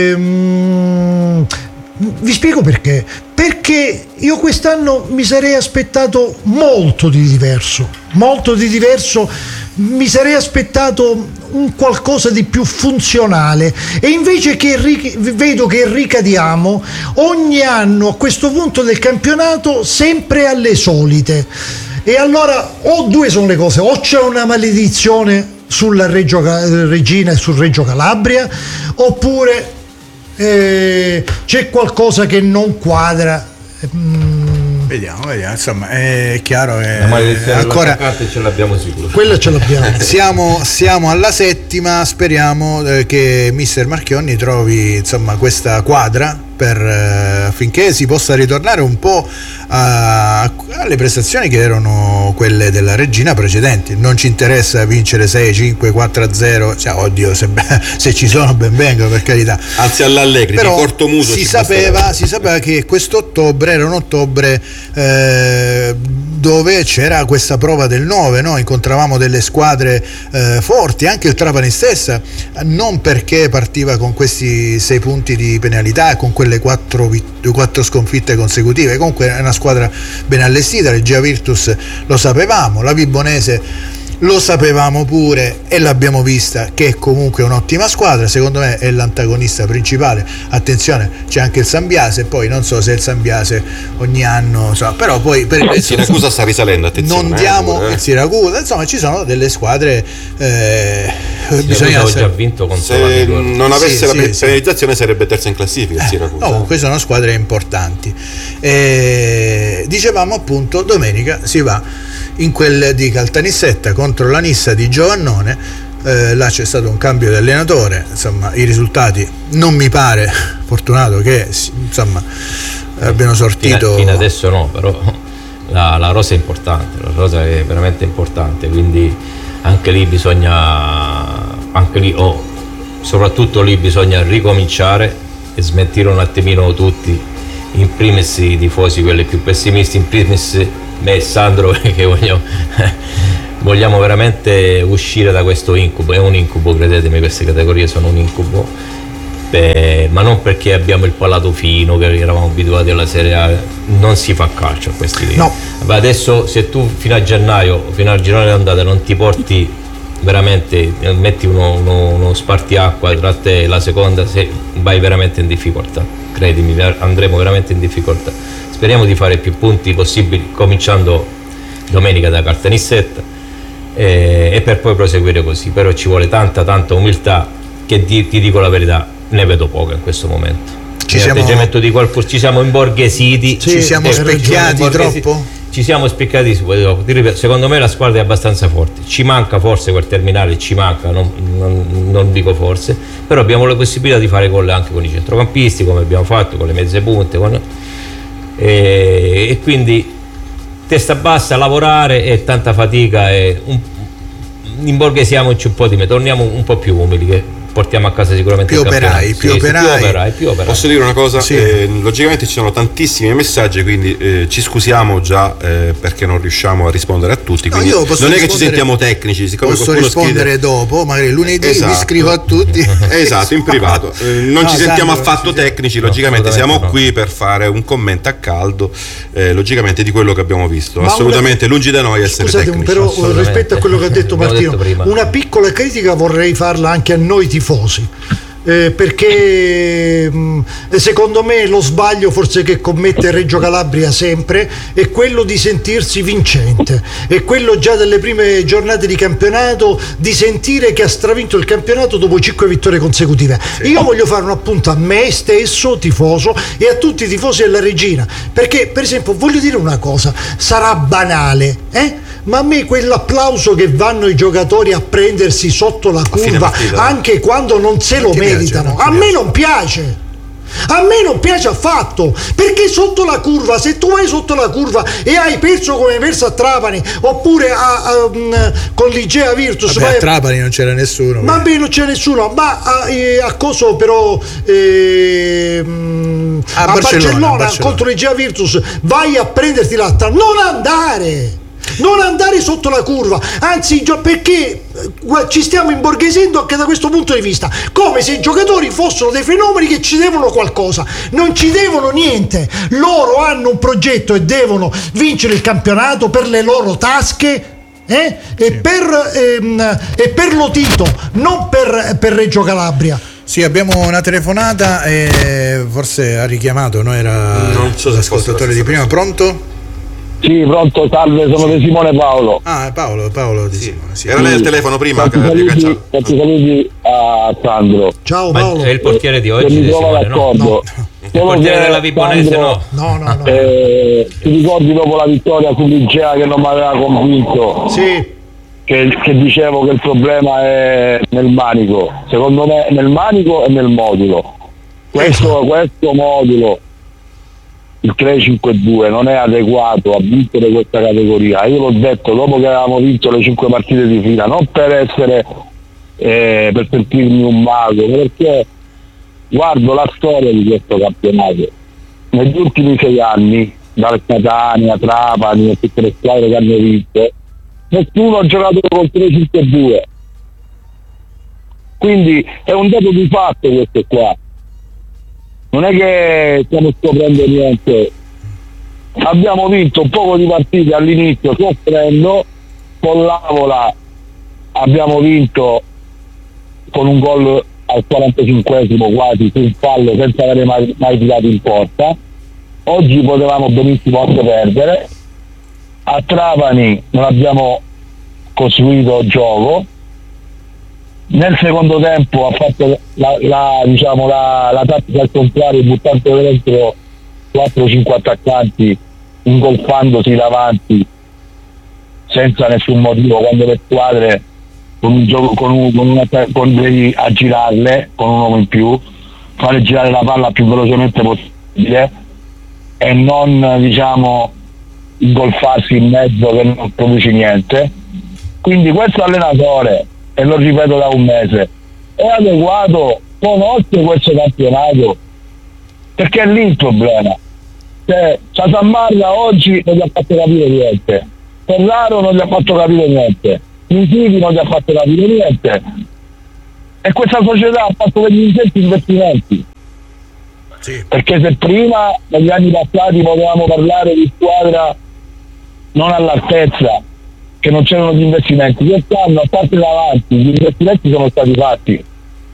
ehm, vi spiego perché. Perché io quest'anno mi sarei aspettato molto di diverso, molto di diverso, mi sarei aspettato un qualcosa di più funzionale e invece che ri- vedo che ricadiamo ogni anno a questo punto del campionato sempre alle solite. E allora o due sono le cose, o c'è una maledizione sulla Reggio Regina e sul Reggio Calabria, oppure Eh, c'è qualcosa che non quadra. mm. Vediamo, vediamo, insomma è chiaro che la maledizione ancora ce l'abbiamo sicuro, quella ce l'abbiamo. siamo, siamo alla settima, speriamo eh, che mister Marchionni trovi insomma questa quadra per, eh, affinché si possa ritornare un po' a, alle prestazioni che erano quelle della Regina precedenti. Non ci interessa vincere sei, cinque, quattro a zero, cioè, oddio, se, se ci sono ben vengono, per carità, anzi all'Allegri però di cortomuso si sapeva, si sapeva che quest'ottobre era un ottobre eh, dove c'era questa prova del nove, no? Incontravamo delle squadre eh, forti, anche il Trapani stessa, non perché partiva con questi sei punti di penalità e con quelle quattro, quattro sconfitte consecutive, comunque è una squadra ben allestita, l'Egea Virtus lo sapevamo, la Vibonese lo sapevamo pure e l'abbiamo vista che è comunque un'ottima squadra, secondo me è l'antagonista principale. Attenzione, c'è anche il Sambiase, poi non so se il Sambiase ogni anno, so, però poi per il Siracusa sta risalendo, attenzione, non diamo eh, il Siracusa, insomma ci sono delle squadre, eh, bisogna essere... già vinto contro se non avesse sì, la sì, penalizzazione sì. sarebbe terza in classifica il Siracusa. Eh, comunque sono squadre importanti. Eh, dicevamo appunto domenica si va in quel di Caltanissetta contro la Nissa di Giovannone. Eh, là c'è stato un cambio di allenatore, insomma i risultati non mi pare fortunato che insomma abbiano sortito fino, fino adesso no, però la, la rosa è importante, la rosa è veramente importante, quindi anche lì bisogna anche lì oh, soprattutto lì bisogna ricominciare e smentire un attimino tutti, in primis i tifosi, quelli più pessimisti, in primis me e Sandro, perché vogliamo, vogliamo veramente uscire da questo incubo. È un incubo, credetemi, queste categorie sono un incubo, beh, ma non perché abbiamo il palato fino, che eravamo abituati alla Serie A, non si fa calcio a questi livelli. No. Ma adesso se tu fino a gennaio, fino al girone d'andata non ti porti veramente, metti uno, uno, uno spartiacqua tra te e la seconda, se vai veramente in difficoltà, credimi, andremo veramente in difficoltà. Speriamo di fare più punti possibili cominciando domenica da Caltanissetta e, e per poi proseguire così, però ci vuole tanta tanta umiltà che ti, ti dico la verità, ne vedo poca in questo momento. Ci siamo... l'atteggiamento di qualcuno, ci siamo imborghesiti, sì, ci siamo specchiati troppo. Ci siamo spiccati, secondo me la squadra è abbastanza forte, ci manca forse quel terminale, ci manca, non, non, non dico forse, però abbiamo la possibilità di fare gol anche con i centrocampisti, come abbiamo fatto con le mezze punte, con... E, e quindi testa bassa, lavorare e tanta fatica e un, imborghesiamoci un po' di me, torniamo un po' più umili, che portiamo a casa sicuramente più il operai, più, sì, operai. Sì, più operai, più operai. Posso dire una cosa? Sì. Eh, logicamente ci sono tantissimi messaggi, quindi eh, ci scusiamo già eh, perché non riusciamo a rispondere a tutti. No, quindi io posso non è che ci sentiamo tecnici, siccome posso qualcuno rispondere scrive... dopo, magari lunedì esatto. vi scrivo a tutti. Esatto, in privato. Eh, non no, ci sentiamo Sandro, affatto sì, tecnici, no, logicamente siamo no. qui per fare un commento a caldo, eh, logicamente di quello che abbiamo visto. Ma assolutamente una... lungi da noi essere Scusate, tecnici. però rispetto a quello che ha detto Martino, detto una piccola critica vorrei farla anche a noi tifosi. Eh, perché mh, secondo me lo sbaglio forse che commette Reggio Calabria sempre è quello di sentirsi vincente, è quello già dalle prime giornate di campionato di sentire che ha stravinto il campionato dopo cinque vittorie consecutive. Sì. Io voglio fare un appunto a me stesso tifoso e a tutti i tifosi della Regina, perché per esempio voglio dire una cosa, sarà banale, eh? ma a me quell'applauso che vanno i giocatori a prendersi sotto la curva anche quando non se lo meritano, a me non piace. A me non piace affatto, perché sotto la curva, se tu vai sotto la curva e hai perso come perso a Trapani oppure a, a, um, con l'Igea Virtus, vabbè, a Trapani non c'era nessuno, ma beh, non c'era nessuno, ma a, a coso però eh, a, a Barcellona, Barcellona, Barcellona contro l'Igea Virtus vai a prenderti l'altra, non andare non andare sotto la curva, anzi perché ci stiamo imborghesendo anche da questo punto di vista, come se i giocatori fossero dei fenomeni che ci devono qualcosa. Non ci devono niente, loro hanno un progetto e devono vincere il campionato per le loro tasche. Eh? E, sì. per, ehm, e per lo Tito, non per, per Reggio Calabria. Sì, abbiamo una telefonata e forse ha richiamato, no? Era non so l'ascoltatore di prima. Pronto? Sì, pronto, salve, sono De Simone Paolo. Ah, Paolo, Paolo Di sì. Simone. Sì. Era lei al telefono prima. Tanti saluti, tanti saluti a Sandro. Ciao Paolo. Ma è il portiere di oggi, che mi De trova Simone, d'accordo. no? No. Il portiere della Vibonese no. No, no, no. Eh, ti ricordi dopo la vittoria sull'Igea che non mi aveva convinto? Sì. Che, che dicevo che il problema è nel manico. Secondo me nel manico e nel modulo. Questo, questo modulo, il tre cinque due, non è adeguato a vincere questa categoria. Io l'ho detto dopo che avevamo vinto le cinque partite di fila, non per essere eh, per sentirmi un mago, perché guardo la storia di questo campionato negli ultimi sei anni, dal Catania, Trapani e tutte le squadre che hanno vinto, nessuno ha giocato col tre cinque due, quindi è un dato di fatto questo qua. Non è che stiamo scoprendo niente, abbiamo vinto un poco di partite all'inizio soffrendo, con l'Avola abbiamo vinto con un gol al quarantacinquesimo quasi su un fallo senza avere mai, mai tirato in porta. Oggi potevamo benissimo anche perdere. A Trapani non abbiamo costruito gioco. Nel secondo tempo ha fatto la, la, diciamo, la, la tattica al contrario, buttando dentro quattro cinque attaccanti, ingolfandosi davanti senza nessun motivo, quando le squadre con un gioco con, un, con, una, con devi aggirarle con un uomo in più, fare girare la palla più velocemente possibile e non, diciamo, ingolfarsi in mezzo che non produce niente. Quindi questo allenatore, e lo ripeto da un mese, è adeguato, conosce questo campionato, perché è lì il problema. Cioè, Sasammarra oggi non gli ha fatto capire niente, Ferraro non gli ha fatto capire niente, Insigne non gli ha fatto capire niente, e questa società ha fatto degli ingenti investimenti. Sì. Perché se prima negli anni passati potevamo parlare di squadra non all'altezza, che non c'erano gli investimenti, quest'anno a parte davanti gli investimenti sono stati fatti,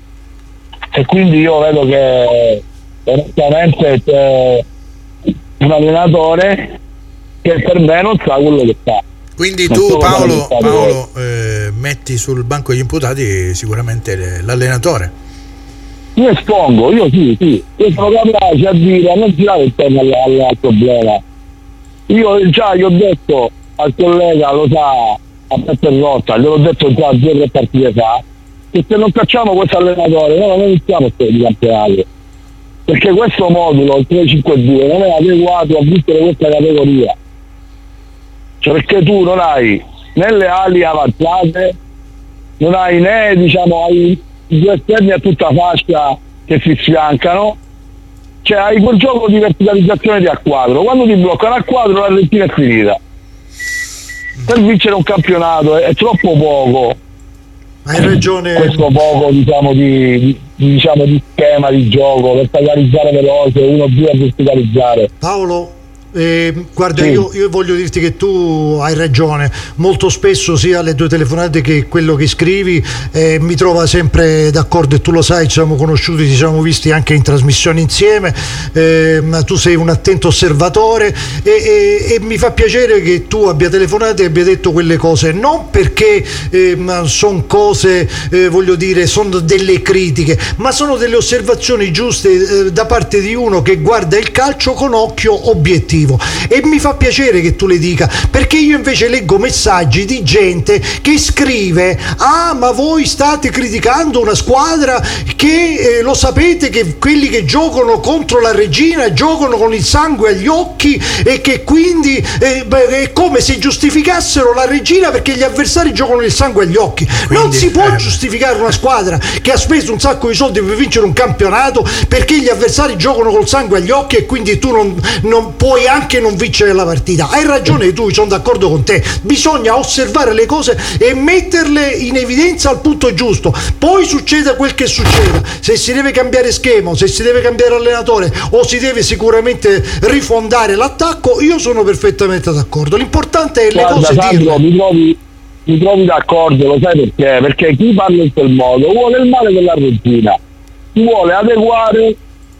e quindi io vedo che onestamente c'è un allenatore che per me non sa quello che fa. Quindi non tu so Paolo, Paolo eh, metti sul banco degli imputati sicuramente l'allenatore. Io espongo, io sì, sì, io sono capace a dire, a non girare intorno al, al, al problema. Io già gli ho detto al collega, lo sa, a Petter Rotta, gliel'ho detto già due o tre partite fa, che se non cacciamo questo allenatore noi non iniziamo a stare di campionato, perché questo modulo, il tre cinque due, non è adeguato a vincere questa categoria. Cioè, perché tu non hai né le ali avanzate, non hai né, diciamo, hai i due esterni a tutta fascia che si sfiancano, cioè hai quel gioco di verticalizzazione di a quadro. Quando ti bloccano a quadro la rettina è finita. Per vincere un campionato è, è troppo poco. Hai ragione. Questo poco, diciamo, di, di, diciamo, di schema di gioco per tagliarizzare veloce, uno due a verticalizzare. Paolo, Eh, guarda, sì. io, io voglio dirti che tu hai ragione. Molto spesso sia alle tue telefonate che quello che scrivi eh, mi trova sempre d'accordo, e tu lo sai, ci siamo conosciuti, ci siamo visti anche in trasmissioni insieme. Eh, tu sei un attento osservatore e, e, e mi fa piacere che tu abbia telefonato e abbia detto quelle cose, non perché eh, sono cose, eh, voglio dire, sono delle critiche, ma sono delle osservazioni giuste eh, da parte di uno che guarda il calcio con occhio obiettivo. E mi fa piacere che tu le dica, perché io invece leggo messaggi di gente che scrive: ah, ma voi state criticando una squadra che eh, lo sapete che quelli che giocano contro la Regina giocano con il sangue agli occhi, e che quindi eh, beh, è come se giustificassero la Regina perché gli avversari giocano il sangue agli occhi. Quindi, non si può eh... giustificare una squadra che ha speso un sacco di soldi per vincere un campionato perché gli avversari giocano col sangue agli occhi, e quindi tu non, non puoi anche non vincere la partita. Hai ragione tu, sono d'accordo con te, bisogna osservare le cose e metterle in evidenza al punto giusto. Poi succeda quel che succeda, se si deve cambiare schema, se si deve cambiare allenatore o si deve sicuramente rifondare l'attacco, io sono perfettamente d'accordo. L'importante è le Guarda, cose Sandro, dirle. mi trovi, mi trovi d'accordo, lo sai perché? Perché chi parla in quel modo vuole il male della Regina, si vuole adeguare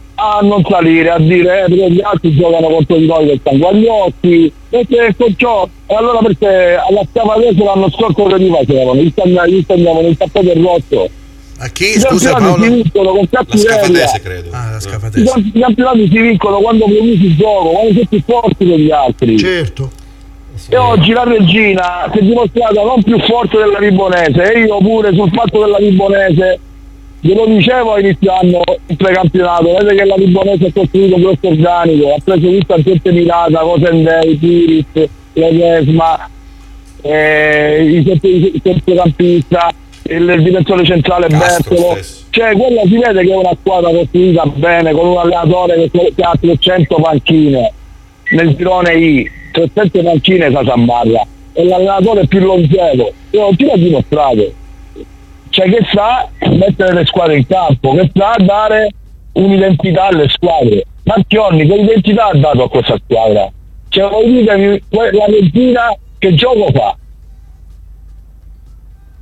a non salire, a dire eh, perché gli altri giocano contro di noi che stanno agli occhi, perché ciò, e allora perché alla Scafadese l'anno scorso che li facevano, gli stanno il tappeto del rotto. A chi? Scusa Paolo? Si vincono con La Scafadese, credo. Ah, la Scafadese. I campionati si vincono quando produci il gioco, quando sei più forti degli altri. Certo. E oggi la Regina si è dimostrata non più forte della Vibonese, e io pure sul fatto della Vibonese glielo dicevo a inizio anno il precampionato, vedete che la Vibonese ha costruito un grosso organico, ha preso tutta gente mirata, Cosendei, Piris, Ledesma, eh, il centrocampista, il, il direttore centrale Bertolo, cioè quella si vede che è una squadra costruita bene, con un allenatore che, che ha trecento panchine nel girone I, trecento panchine Sasammarra, è l'allenatore più longevo, io non ti l'ho dimostrato, cioè che sa mettere le squadre in campo, che sa dare un'identità alle squadre. Marchionni che identità ha dato a questa squadra? Cioè voi ditemi la Regina che gioco fa?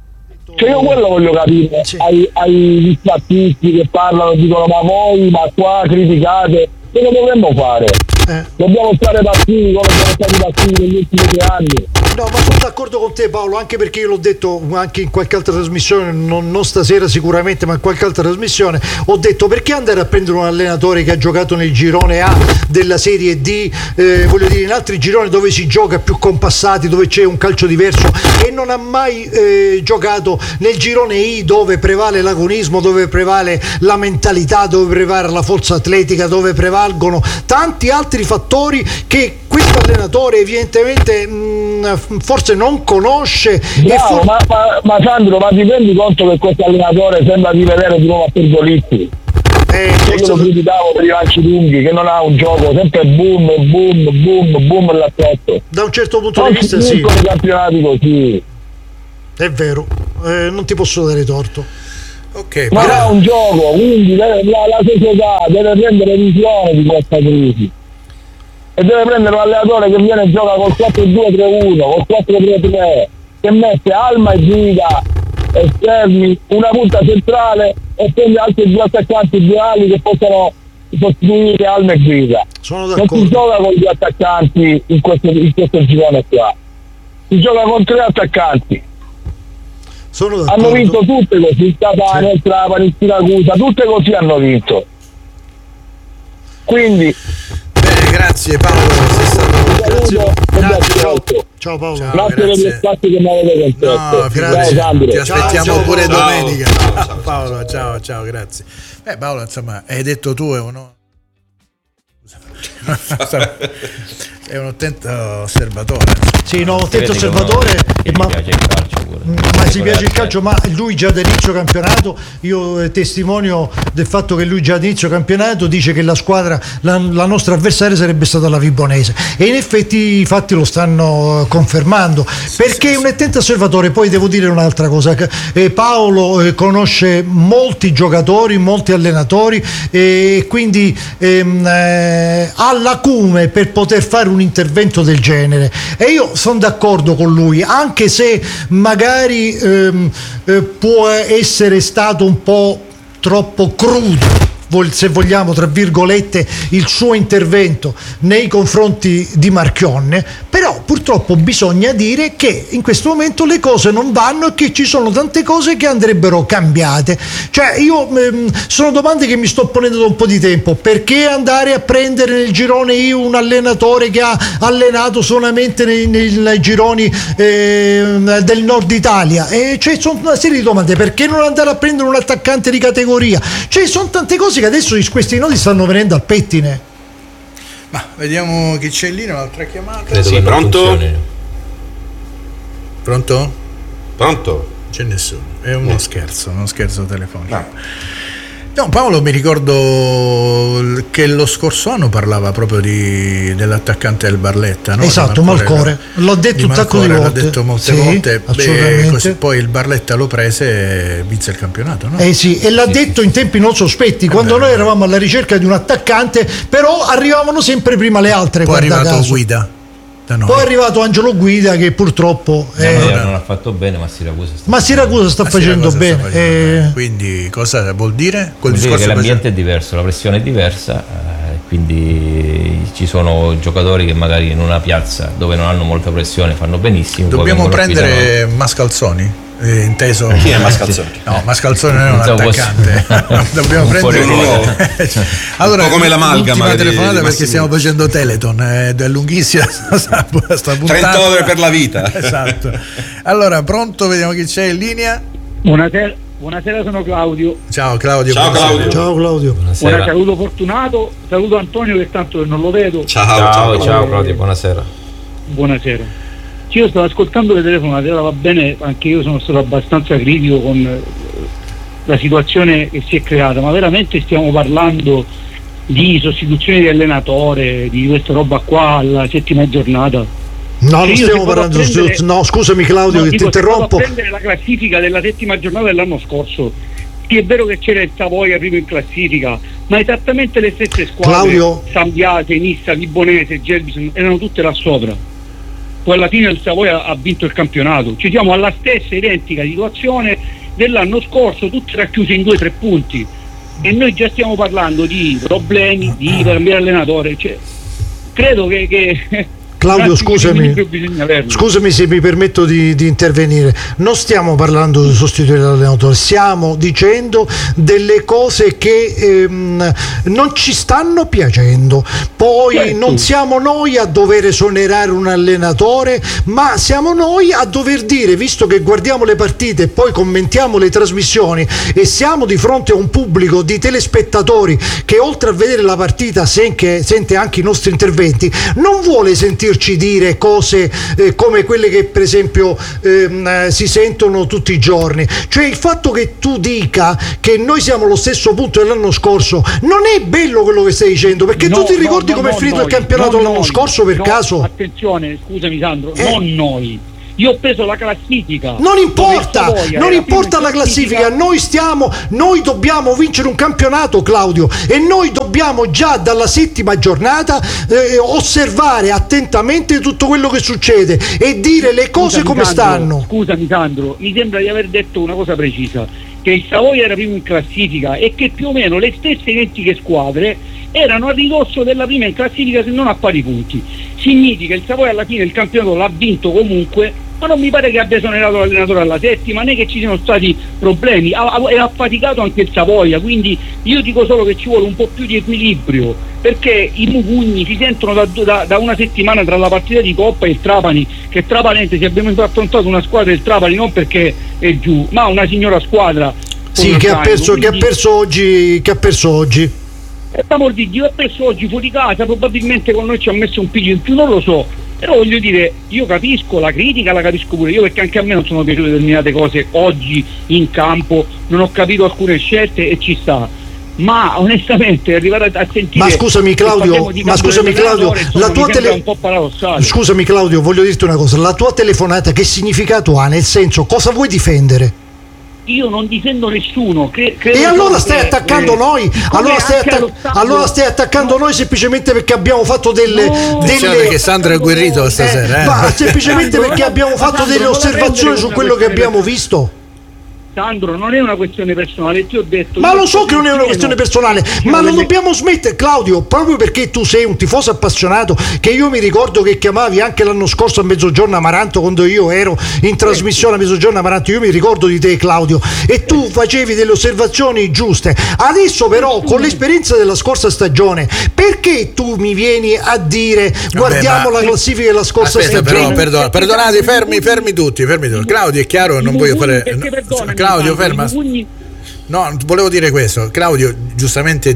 Cioè io quello voglio capire, Sì. ai, ai distrattisti che parlano, dicono ma voi, ma qua criticate, cosa dovremmo fare? Eh. Dobbiamo stare passivi come siamo stati passivi negli ultimi tre anni. No, ma sono d'accordo con te Paolo, anche perché io l'ho detto anche in qualche altra trasmissione, non, non stasera sicuramente, ma in qualche altra trasmissione, ho detto perché andare a prendere un allenatore che ha giocato nel girone A della Serie D, eh, voglio dire in altri gironi dove si gioca più compassati, dove c'è un calcio diverso, e non ha mai eh, giocato nel girone I dove prevale l'agonismo, dove prevale la mentalità, dove prevale la forza atletica, dove prevalgono tanti altri fattori che questo allenatore evidentemente mh, forse non conosce. E Bravo, for- ma, ma, ma Sandro, ma ti rendi conto che questo allenatore sembra di vedere di nuovo a Pergolitti? eh, Io questo- lo criticavo per i lanci lunghi, che non ha un gioco, sempre boom, boom, boom, boom l'assetto. da un certo punto Non di si vista sì, vincono i campionati così. è vero, eh, non ti posso dare torto. Ok, Ma però- ha un gioco, quindi deve- la, la società deve prendere visione di questa crisi e deve prendere un allenatore che viene e gioca col quattro due tre uno, col quattro tre tre, che mette Alma e Guida esterni, una punta centrale e prende altri due attaccanti duali che possano sostituire Alma e Guida. Sono Non si d'accordo. gioca con due attaccanti in questo, in questo girone qua, si gioca con tre attaccanti. Sono Hanno d'accordo. vinto tutte così, il Catania, il Trapani, il Siracusa, tutte così hanno vinto. Quindi Bene, grazie Paolo, sei stato... Grazie. grazie, Ciao. grazie, Ciao Paolo. Ciao. grazie per gli grazie. spazi che mi avete No, concesso. figurati, Ciao Sandro. ti aspettiamo Ciao, pure ciao. domenica. Ciao, ciao, ciao, Paolo, ciao, ciao, grazie. Beh, Paolo, insomma, hai detto tu, è uno... è un attento osservatore. Sì, no, Si attento vede che osservatore, uno che ma, gli piace il calcio pure. ma si piace il calcio, ma lui già da inizio campionato, io eh, testimonio del fatto che lui già da inizio campionato dice che la squadra, la, la nostra avversaria sarebbe stata la Vibonese, e in effetti i fatti lo stanno confermando, perché è un attento osservatore. Poi devo dire un'altra cosa, che, eh, Paolo eh, conosce molti giocatori, molti allenatori, e quindi ehm, eh, ha l'acume per poter fare un intervento del genere, e io sono d'accordo con lui, anche se magari ehm, eh, può essere stato un po' troppo crudo, vol- se vogliamo, tra virgolette, il suo intervento nei confronti di Marchionne, però purtroppo bisogna dire che in questo momento le cose non vanno e che ci sono tante cose che andrebbero cambiate. Cioè io ehm, sono domande che mi sto ponendo da un po' di tempo: perché andare a prendere nel girone io un allenatore che ha allenato solamente nei, nei, nei gironi ehm, del nord Italia? E cioè sono una serie di domande. Perché non andare a prendere un attaccante di categoria? Cioè sono tante cose che adesso questi nodi stanno venendo al pettine. Ma vediamo chi c'è lì, un'altra chiamata. Credo Sì, che non pronto? funzioni. Pronto? Pronto? C'è nessuno, è uno No. scherzo, uno scherzo telefonico. No. No, Paolo, mi ricordo che lo scorso anno parlava proprio di, dell'attaccante del Barletta, no? Esatto, Di Malcore. L'ho detto un sacco di Malcore, volte. L'ho detto molte Sì, volte. assolutamente. Beh, così poi il Barletta lo prese e vinse il campionato, no? Eh sì, e l'ha Sì, detto sì, in tempi non sospetti, quando vero. noi eravamo alla ricerca di un attaccante, però arrivavano sempre prima le altre. Poi è guarda arrivato caso. Guida da noi. Poi è arrivato Angelo Guida, che purtroppo eh, Sampdoria non ha fatto bene, ma Siracusa sta ma Siracusa sta Ah, facendo Siracusa sta bene. facendo eh, bene. Quindi cosa vuol dire? Quel Vuol dire discorso che l'ambiente è diverso, la pressione è diversa, eh, quindi ci sono giocatori che magari in una piazza dove non hanno molta pressione fanno benissimo. poi Dobbiamo vengono qui da prendere Mascalzoni, eh, inteso. Chi è Mascalzoni? No, Mascalzoni non è un Pensavo attaccante. Dobbiamo un prendere fuori luogo. Allora, Un po' come l'amalgama l'ultima di- telefonata di perché Massimiliano. stiamo facendo Teleton, eh, è lunghissima sta, sta puntata. trenta ore per la vita. Esatto. Allora, pronto, vediamo chi c'è in linea. Buonasera, buonasera, sono Claudio. Ciao Claudio. Ciao, buonasera. Claudio. Ciao Claudio. Buonasera. Buona, saluto Fortunato, saluto Antonio che tanto non lo vedo. Ciao, Ciao, ciao, ciao. Claudio, buonasera. Buonasera. Io stavo ascoltando le telefonate, ora va bene, anche io sono stato abbastanza critico con eh, la situazione che si è creata, ma veramente stiamo parlando di sostituzione di allenatore, di questa roba qua alla settima giornata? No, non Io se stiamo vado a parlando di prendere- no, scusami Claudio, No, che ti dico, se vado interrompo. a prendere la classifica della settima giornata dell'anno scorso, sì, è vero che c'era il Savoia primo in classifica, ma esattamente le stesse squadre, Claudio? Sambiase, Nissa, Vibonese, Gelbison, erano tutte là sopra. poi alla fine il Savoia ha vinto il campionato. Ci siamo alla stessa identica situazione dell'anno scorso, tutti racchiusi in due o tre punti, e noi già stiamo parlando di problemi di cambiare allenatore. Cioè, credo che, che Claudio, scusami, scusami se mi permetto di, di intervenire. Non stiamo parlando di sostituire l'allenatore, stiamo dicendo delle cose che ehm, non ci stanno piacendo. Poi certo, non siamo noi a dover esonerare un allenatore, ma siamo noi a dover dire, visto che guardiamo le partite e poi commentiamo le trasmissioni e siamo di fronte a un pubblico di telespettatori che oltre a vedere la partita sente, sente anche i nostri interventi, non vuole sentire dire cose eh, come quelle che per esempio ehm, si sentono tutti i giorni. Cioè il fatto che tu dica che noi siamo allo stesso punto dell'anno scorso non è bello quello che stai dicendo, perché no, tu ti ricordi no, come no, è finito noi, il campionato l'anno noi, scorso per no, caso? Attenzione, scusami Sandro, eh. non noi. Io ho preso la classifica. Non importa, non importa la classifica, noi stiamo, noi dobbiamo vincere un campionato, Claudio, e noi dobbiamo già dalla settima giornata eh, osservare attentamente tutto quello che succede e dire le cose scusami, come Sandro, stanno. Scusami Sandro, mi sembra di aver detto una cosa precisa, che il Savoia era primo in classifica e che più o meno le stesse identiche squadre erano a ridosso della prima in classifica, se non a pari punti. Significa che il Savoia alla fine il campionato l'ha vinto comunque, ma non mi pare che abbia esonerato l'allenatore alla settima, né che ci siano stati problemi. Ha, ha, ha faticato anche il Savoia, quindi io dico solo che ci vuole un po' più di equilibrio, perché i mugugni si sentono da, da, da una settimana tra la partita di Coppa e il Trapani, che tra parentesi abbiamo affrontato una squadra del Trapani non perché è giù, ma una signora squadra. Sì, che ha, perso, quindi, che ha perso oggi, che ha perso oggi. Per amor di Dio, ha perso oggi fuori casa, probabilmente con noi ci ha messo un piglio in più, non lo so. Però voglio dire, io capisco la critica, la capisco pure io, perché anche a me non sono piaciute determinate cose oggi in campo, non ho capito alcune scelte e ci sta. Ma onestamente arrivare a sentire. Ma scusami Claudio, ma scusami Claudio, la tua tele... un po' paradossale. Scusami Claudio, voglio dirti una cosa, la tua telefonata che significato ha? Nel senso, cosa vuoi difendere? Io non difendo nessuno. Cre- e allora stai attaccando eh, noi? Allora stai, atta- allora stai attaccando no. noi semplicemente perché abbiamo fatto delle. No. delle... Perché Sandro è agguerrito stasera. Eh, eh. Ma semplicemente perché abbiamo fatto delle osservazioni su quello che abbiamo visto. Sandro, non è una questione personale, ti ho detto. Ma lo so che non è una questione personale, ma non dobbiamo smettere, Claudio, proprio perché tu sei un tifoso appassionato, che io mi ricordo che chiamavi anche l'anno scorso a mezzogiorno Amaranto, quando io ero in trasmissione a mezzogiorno Amaranto, io mi ricordo di te Claudio, e tu facevi delle osservazioni giuste. Adesso però, con l'esperienza della scorsa stagione, perché tu mi vieni a dire guardiamo Vabbè, la classifica della scorsa aspetta, stagione? Però, perdona, perdonate, fermi, fermi tutti, fermi tutti. Claudio, è chiaro, non voglio fare... Claudio, ferma. No, volevo dire questo. Claudio giustamente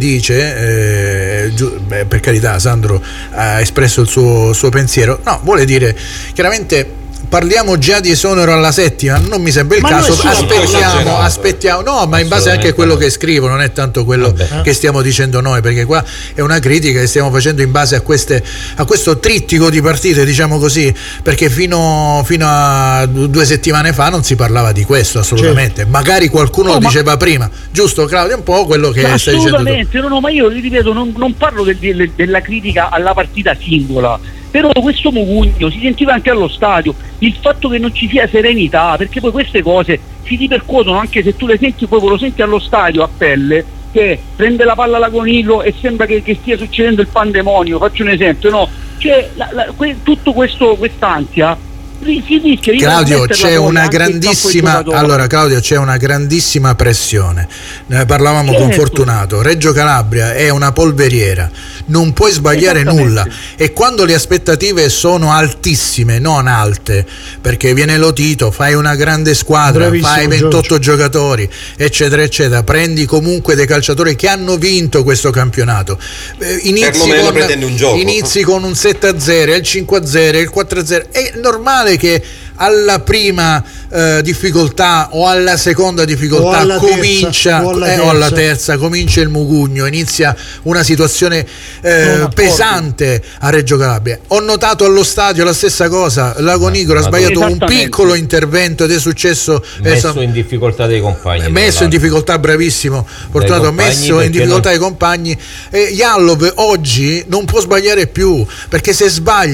dice, eh, giu- beh, per carità, Sandro ha espresso il suo, suo pensiero. No, vuole dire chiaramente. Parliamo già di esonero alla settima, non mi sembra il ma caso. Aspettiamo, aspettiamo. No, ma in base anche a quello che scrivo, non è tanto quello Vabbè. che stiamo dicendo noi, perché qua è una critica che stiamo facendo in base a queste a questo trittico di partite, diciamo così, perché fino, fino a due settimane fa non si parlava di questo assolutamente. Certo. Magari qualcuno no, lo diceva ma... prima, giusto Claudio? Un po' quello che stai dicendo tu. Assolutamente, no, no, ma io ripeto, non, non parlo del, del, della critica alla partita singola. Però questo mugugno si sentiva anche allo stadio, il fatto che non ci sia serenità, perché poi queste cose si ripercuotono anche se tu le senti, poi lo senti allo stadio a pelle, che prende la palla Lagonillo e sembra che, che stia succedendo il pandemonio. Faccio un esempio, no? Cioè la, la, que, tutto questo quest'ansia si rischia di Claudio, c'è una grandissima allora Claudio c'è una grandissima pressione. Ne parlavamo certo. con Fortunato. Reggio Calabria è una polveriera, non puoi sbagliare nulla, e quando le aspettative sono altissime, non alte, perché viene Lotito, fai una grande squadra, Bravissimo, fai ventotto Giorgio. giocatori eccetera eccetera, prendi comunque dei calciatori che hanno vinto questo campionato, eh, inizi, con, un gioco. inizi con un sette a zero, il cinque a zero, il quattro a zero, è normale che alla prima eh, difficoltà o alla seconda difficoltà o alla comincia terza, o, alla eh, o alla terza comincia il mugugno, inizia una situazione eh, pesante a Reggio Calabria. Ho notato allo stadio la stessa cosa, Lagonigro ha sbagliato un piccolo intervento ed è successo messo eh, in difficoltà dei compagni, messo in difficoltà, bravissimo Fortunato, ha messo in difficoltà non... i compagni. eh, Jallov oggi non può sbagliare più, perché se sbaglia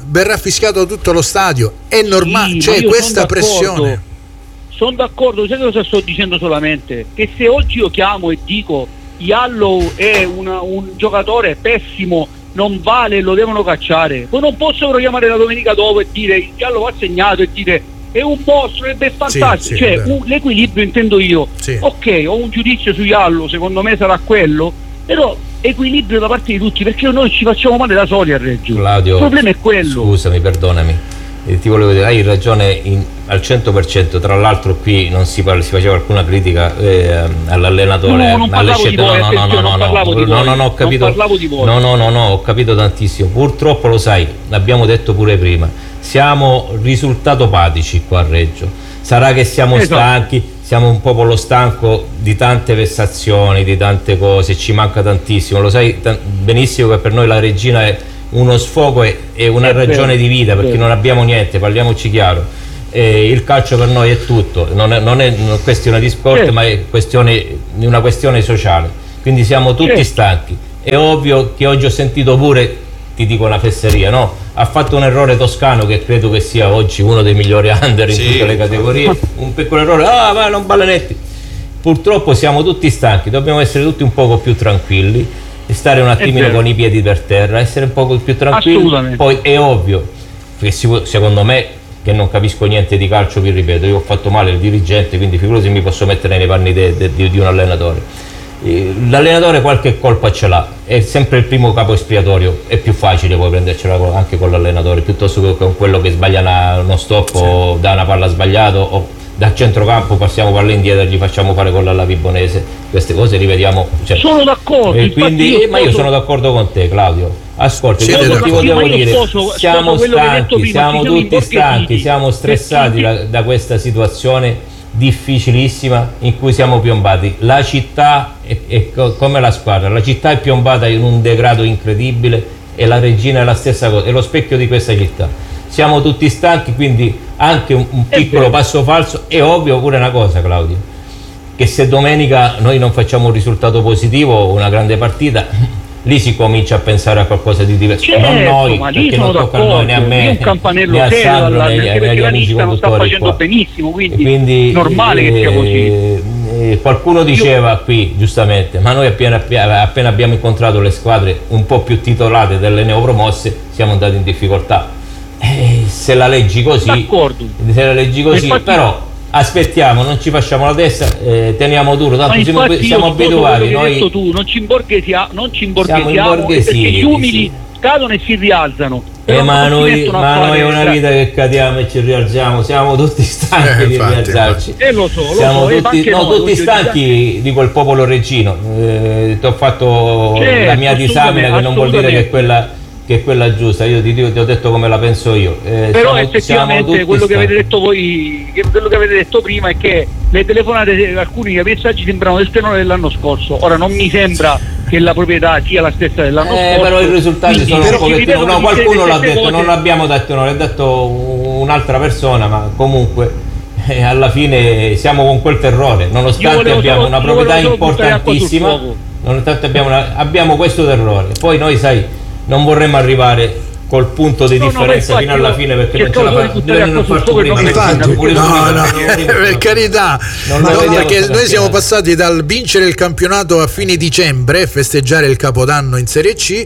verrà fischiato tutto lo stadio, è normale, Sì, c'è questa pressione. Sono d'accordo, sai cosa sto dicendo solamente? Che se oggi io chiamo e dico Jallow è una, un giocatore pessimo, non vale, lo devono cacciare, poi non posso chiamare la domenica dopo e dire Jallow ha segnato e dire è un mostro, è fantastico, sì, sì, cioè un, l'equilibrio intendo io, sì. Ok, ho un giudizio su Jallow, secondo me sarà quello, però equilibrio da parte di tutti, perché noi ci facciamo male da soli a Reggio. Claudio, il problema è quello. Scusami, perdonami, eh, ti volevo dire, hai ragione in, al cento per cento. Tra l'altro qui non si, parla, si faceva alcuna critica eh, all'allenatore, no, non alle scelte. No, no, no, no, no, no, no, no, no, ho capito. Non parlavo di voi. No, no, no, no, ho capito tantissimo. Purtroppo lo sai, l'abbiamo detto pure prima. Siamo risultatopatici qua a Reggio. Sarà che siamo esatto. stanchi, siamo un popolo stanco di tante vessazioni, di tante cose, ci manca tantissimo. Lo sai t- benissimo che per noi la Regina è uno sfogo e, e una è ragione vero, di vita, perché vero. non abbiamo niente, parliamoci chiaro. Eh, il calcio per noi è tutto, non è, non è una questione di sport, certo. ma è questione, una questione sociale. Quindi siamo tutti certo. stanchi. È ovvio che oggi ho sentito pure, ti dico una fesseria, no? Ha fatto un errore Toscano che credo che sia oggi uno dei migliori under in Sì. tutte le categorie, un piccolo errore, ah ma non Balanetti. Purtroppo siamo tutti stanchi, dobbiamo essere tutti un poco più tranquilli e stare un attimino vero. con i piedi per terra, essere un poco più tranquilli. Assolutamente. Poi è ovvio che si- secondo me, che non capisco niente di calcio, vi ripeto, io ho fatto male il dirigente, quindi figurati se mi posso mettere nei panni de- de- di, di un allenatore. L'allenatore qualche colpa ce l'ha, è sempre il primo capo espiatorio, è più facile poi prendercela anche con l'allenatore piuttosto che con quello che sbaglia una, uno stop, sì. o dà una palla sbagliato, o dal centrocampo passiamo palla indietro e gli facciamo fare gol alla Vibonese. Queste cose rivediamo, cioè, sono d'accordo, e quindi, io ma io sposo... sono d'accordo con te, Claudio. Ascolta, Sì, io io ti volevo dire, sposo, siamo sposo stanchi, prima, siamo tutti stanchi, siamo stressati perché... da, da questa situazione difficilissima in cui siamo piombati. La città è, è co- come la squadra, la città è piombata in un degrado incredibile e la Regina è la stessa cosa, è lo specchio di questa città. Siamo tutti stanchi, quindi anche un, un piccolo passo falso. È ovvio pure una cosa, Claudio, che se domenica noi non facciamo un risultato positivo, una grande partita, lì si comincia a pensare a qualcosa di diverso. Certo, non noi, ma lì perché sono non tocca a noi né a me, un campanello né a serio, Sandro, né, anche né perché agli la amici lista non sta conduttori facendo qua. benissimo, quindi, quindi normale eh, che sia così. eh, qualcuno diceva qui giustamente, ma noi appena, appena abbiamo incontrato le squadre un po' più titolate delle neopromosse siamo andati in difficoltà. Eh, se la leggi così, d'accordo. se la leggi così, infatti, però aspettiamo, non ci facciamo la testa, eh, teniamo duro, tanto siamo, siamo abituati. Noi detto tu, non ci imborghesiamo, non ci siamo imborghesiamo perché imborghesiti, gli umili sì. cadono e si rialzano. Eh, ma non si noi, mettono a ma fare- noi è una vita che cadiamo e ci rialziamo, siamo tutti stanchi Eh, di infatti, rialzarci. Eh, lo so, lo Siamo so, e tutti, anche no, noi, tutti voglio stanchi dire- di quel popolo reggino. Eh, ti ho fatto Certo, la mia disamina, che non vuol dire che è assolutamente. quella, che è quella giusta. Io ti, dico- ti ho detto come la penso io. Eh, Però siamo- siamo effettivamente tutti quello che avete stanchi. detto voi, che quello che avete detto prima è che le telefonate, alcuni messaggi sembrano del tenore dell'anno scorso. Ora non mi sembra che la proprietà sia la stessa dell'anno Eh, scorso. però i risultati Quindi, sono però, un pochettino. ripeto, No, vi qualcuno siete l'ha queste detto, cose- non l'abbiamo detto noi, l'ha detto un'altra persona, ma comunque eh, alla fine siamo con quel terrore, Io nonostante volevo abbiamo solo- una io proprietà volevo solo buttare acqua sul importantissima, fuoco. nonostante abbiamo, una- abbiamo questo terrore. Poi noi, sai, non vorremmo arrivare col punto di No, no, differenza ma fino infatti alla io fine, perché non ce cercavo la di fa- buttare bisogna acqua sul farlo fuoco e prima. non Infatti, Pure no, prima, no, prima, prima. per carità, Non no, lo vediamo perché sto noi siamo campionato. passati dal vincere il campionato a fine dicembre, festeggiare il Capodanno in Serie C,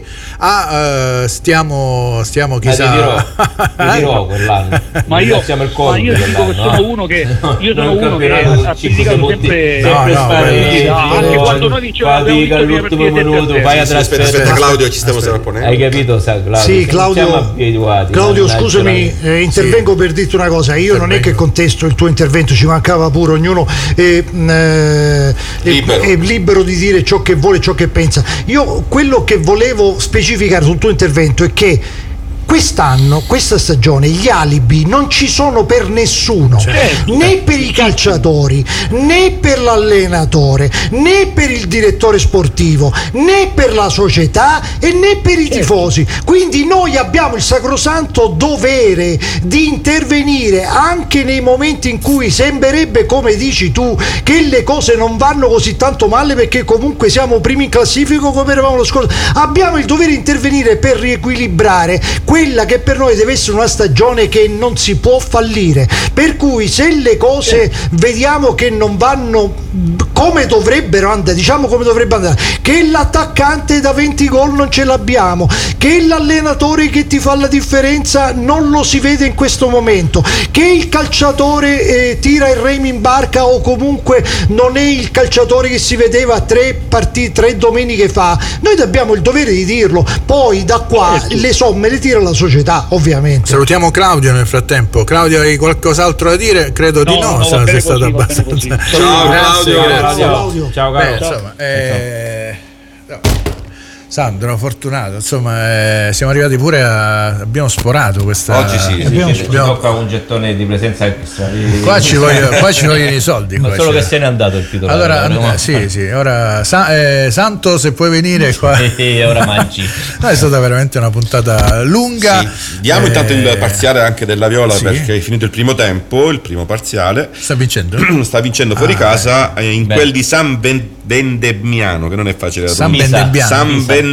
a eh, stiamo, stiamo Ma chissà. ti dirò, ti dirò quell'anno. Ma io, Siamo il ma Covid io dico che quell'anno, sono eh. uno che io sono Non uno che campionato ha cinque criticato punti, sempre No, sempre no, spariti, quello- Ah, anche quando noi vincevamo, abbiamo fatica vinto all'ultimo prima partita minuto, sette a vai a zero. Aspetta, trasferta. aspetta, Claudio, ci stiamo sovrapponendo. Hai capito, sa, Claudio? Sì, Siamo Claudio, abituati, Claudio mannaggia scusami, la- eh, intervengo per dirti una cosa. Io non è che contesto il tuo intervento, ci mancava pure, ognuno è, mh, eh, Libero. è, è libero di dire ciò che vuole, ciò che pensa. Io quello che volevo specificare sul tuo intervento è che quest'anno, questa stagione, gli alibi non ci sono per nessuno, Certo. né per i calciatori, né per l'allenatore, né per il direttore sportivo, né per la società e né per i tifosi. Quindi noi abbiamo il sacrosanto dovere di intervenire anche nei momenti in cui sembrerebbe, come dici tu, che le cose non vanno così tanto male, perché comunque siamo primi in classifica come eravamo lo scorso. Abbiamo il dovere di intervenire per riequilibrare quella che per noi deve essere una stagione che non si può fallire, per cui se le cose vediamo che non vanno come dovrebbero andare, diciamo come dovrebbe andare, che l'attaccante da venti gol non ce l'abbiamo, che l'allenatore che ti fa la differenza non lo si vede in questo momento, che il calciatore eh, tira il remi in barca o comunque non è il calciatore che si vedeva tre partite, tre domeniche fa, noi abbiamo il dovere di dirlo, poi da qua le somme le tira la società, ovviamente. Salutiamo Claudio nel frattempo. Claudio, hai qualcos'altro da dire? Credo No, di no, no, se va sei bene stato così, va bene abbastanza. così. Ciao, Grazie, Claudio. grazie. Claudio. Ciao Beh, caro. insomma, eh, no. Sandro, fortunato, insomma, eh, siamo arrivati pure a. Abbiamo sforato questa. Oggi sì, sì, Abbiamo- sì. Ci tocca un gettone di presenza extra. Qua ci, voglio, qua ci vogliono i soldi. Ma qua solo ci- che se n'è andato il titolare. Allora, no? eh, sì, sì, ora Sa- eh, Santo, se puoi venire qua. E ora mangi. No, è stata veramente una puntata lunga. Sì. Diamo Eh, intanto il parziale anche della Viola, sì. perché è finito il primo tempo, il primo parziale. Sta vincendo? Sta vincendo fuori Ah, casa eh, in Beh. quel di San Ben- Vendemmiano, che non è facile da San pronunciare. Benedebbiano. San Pisa,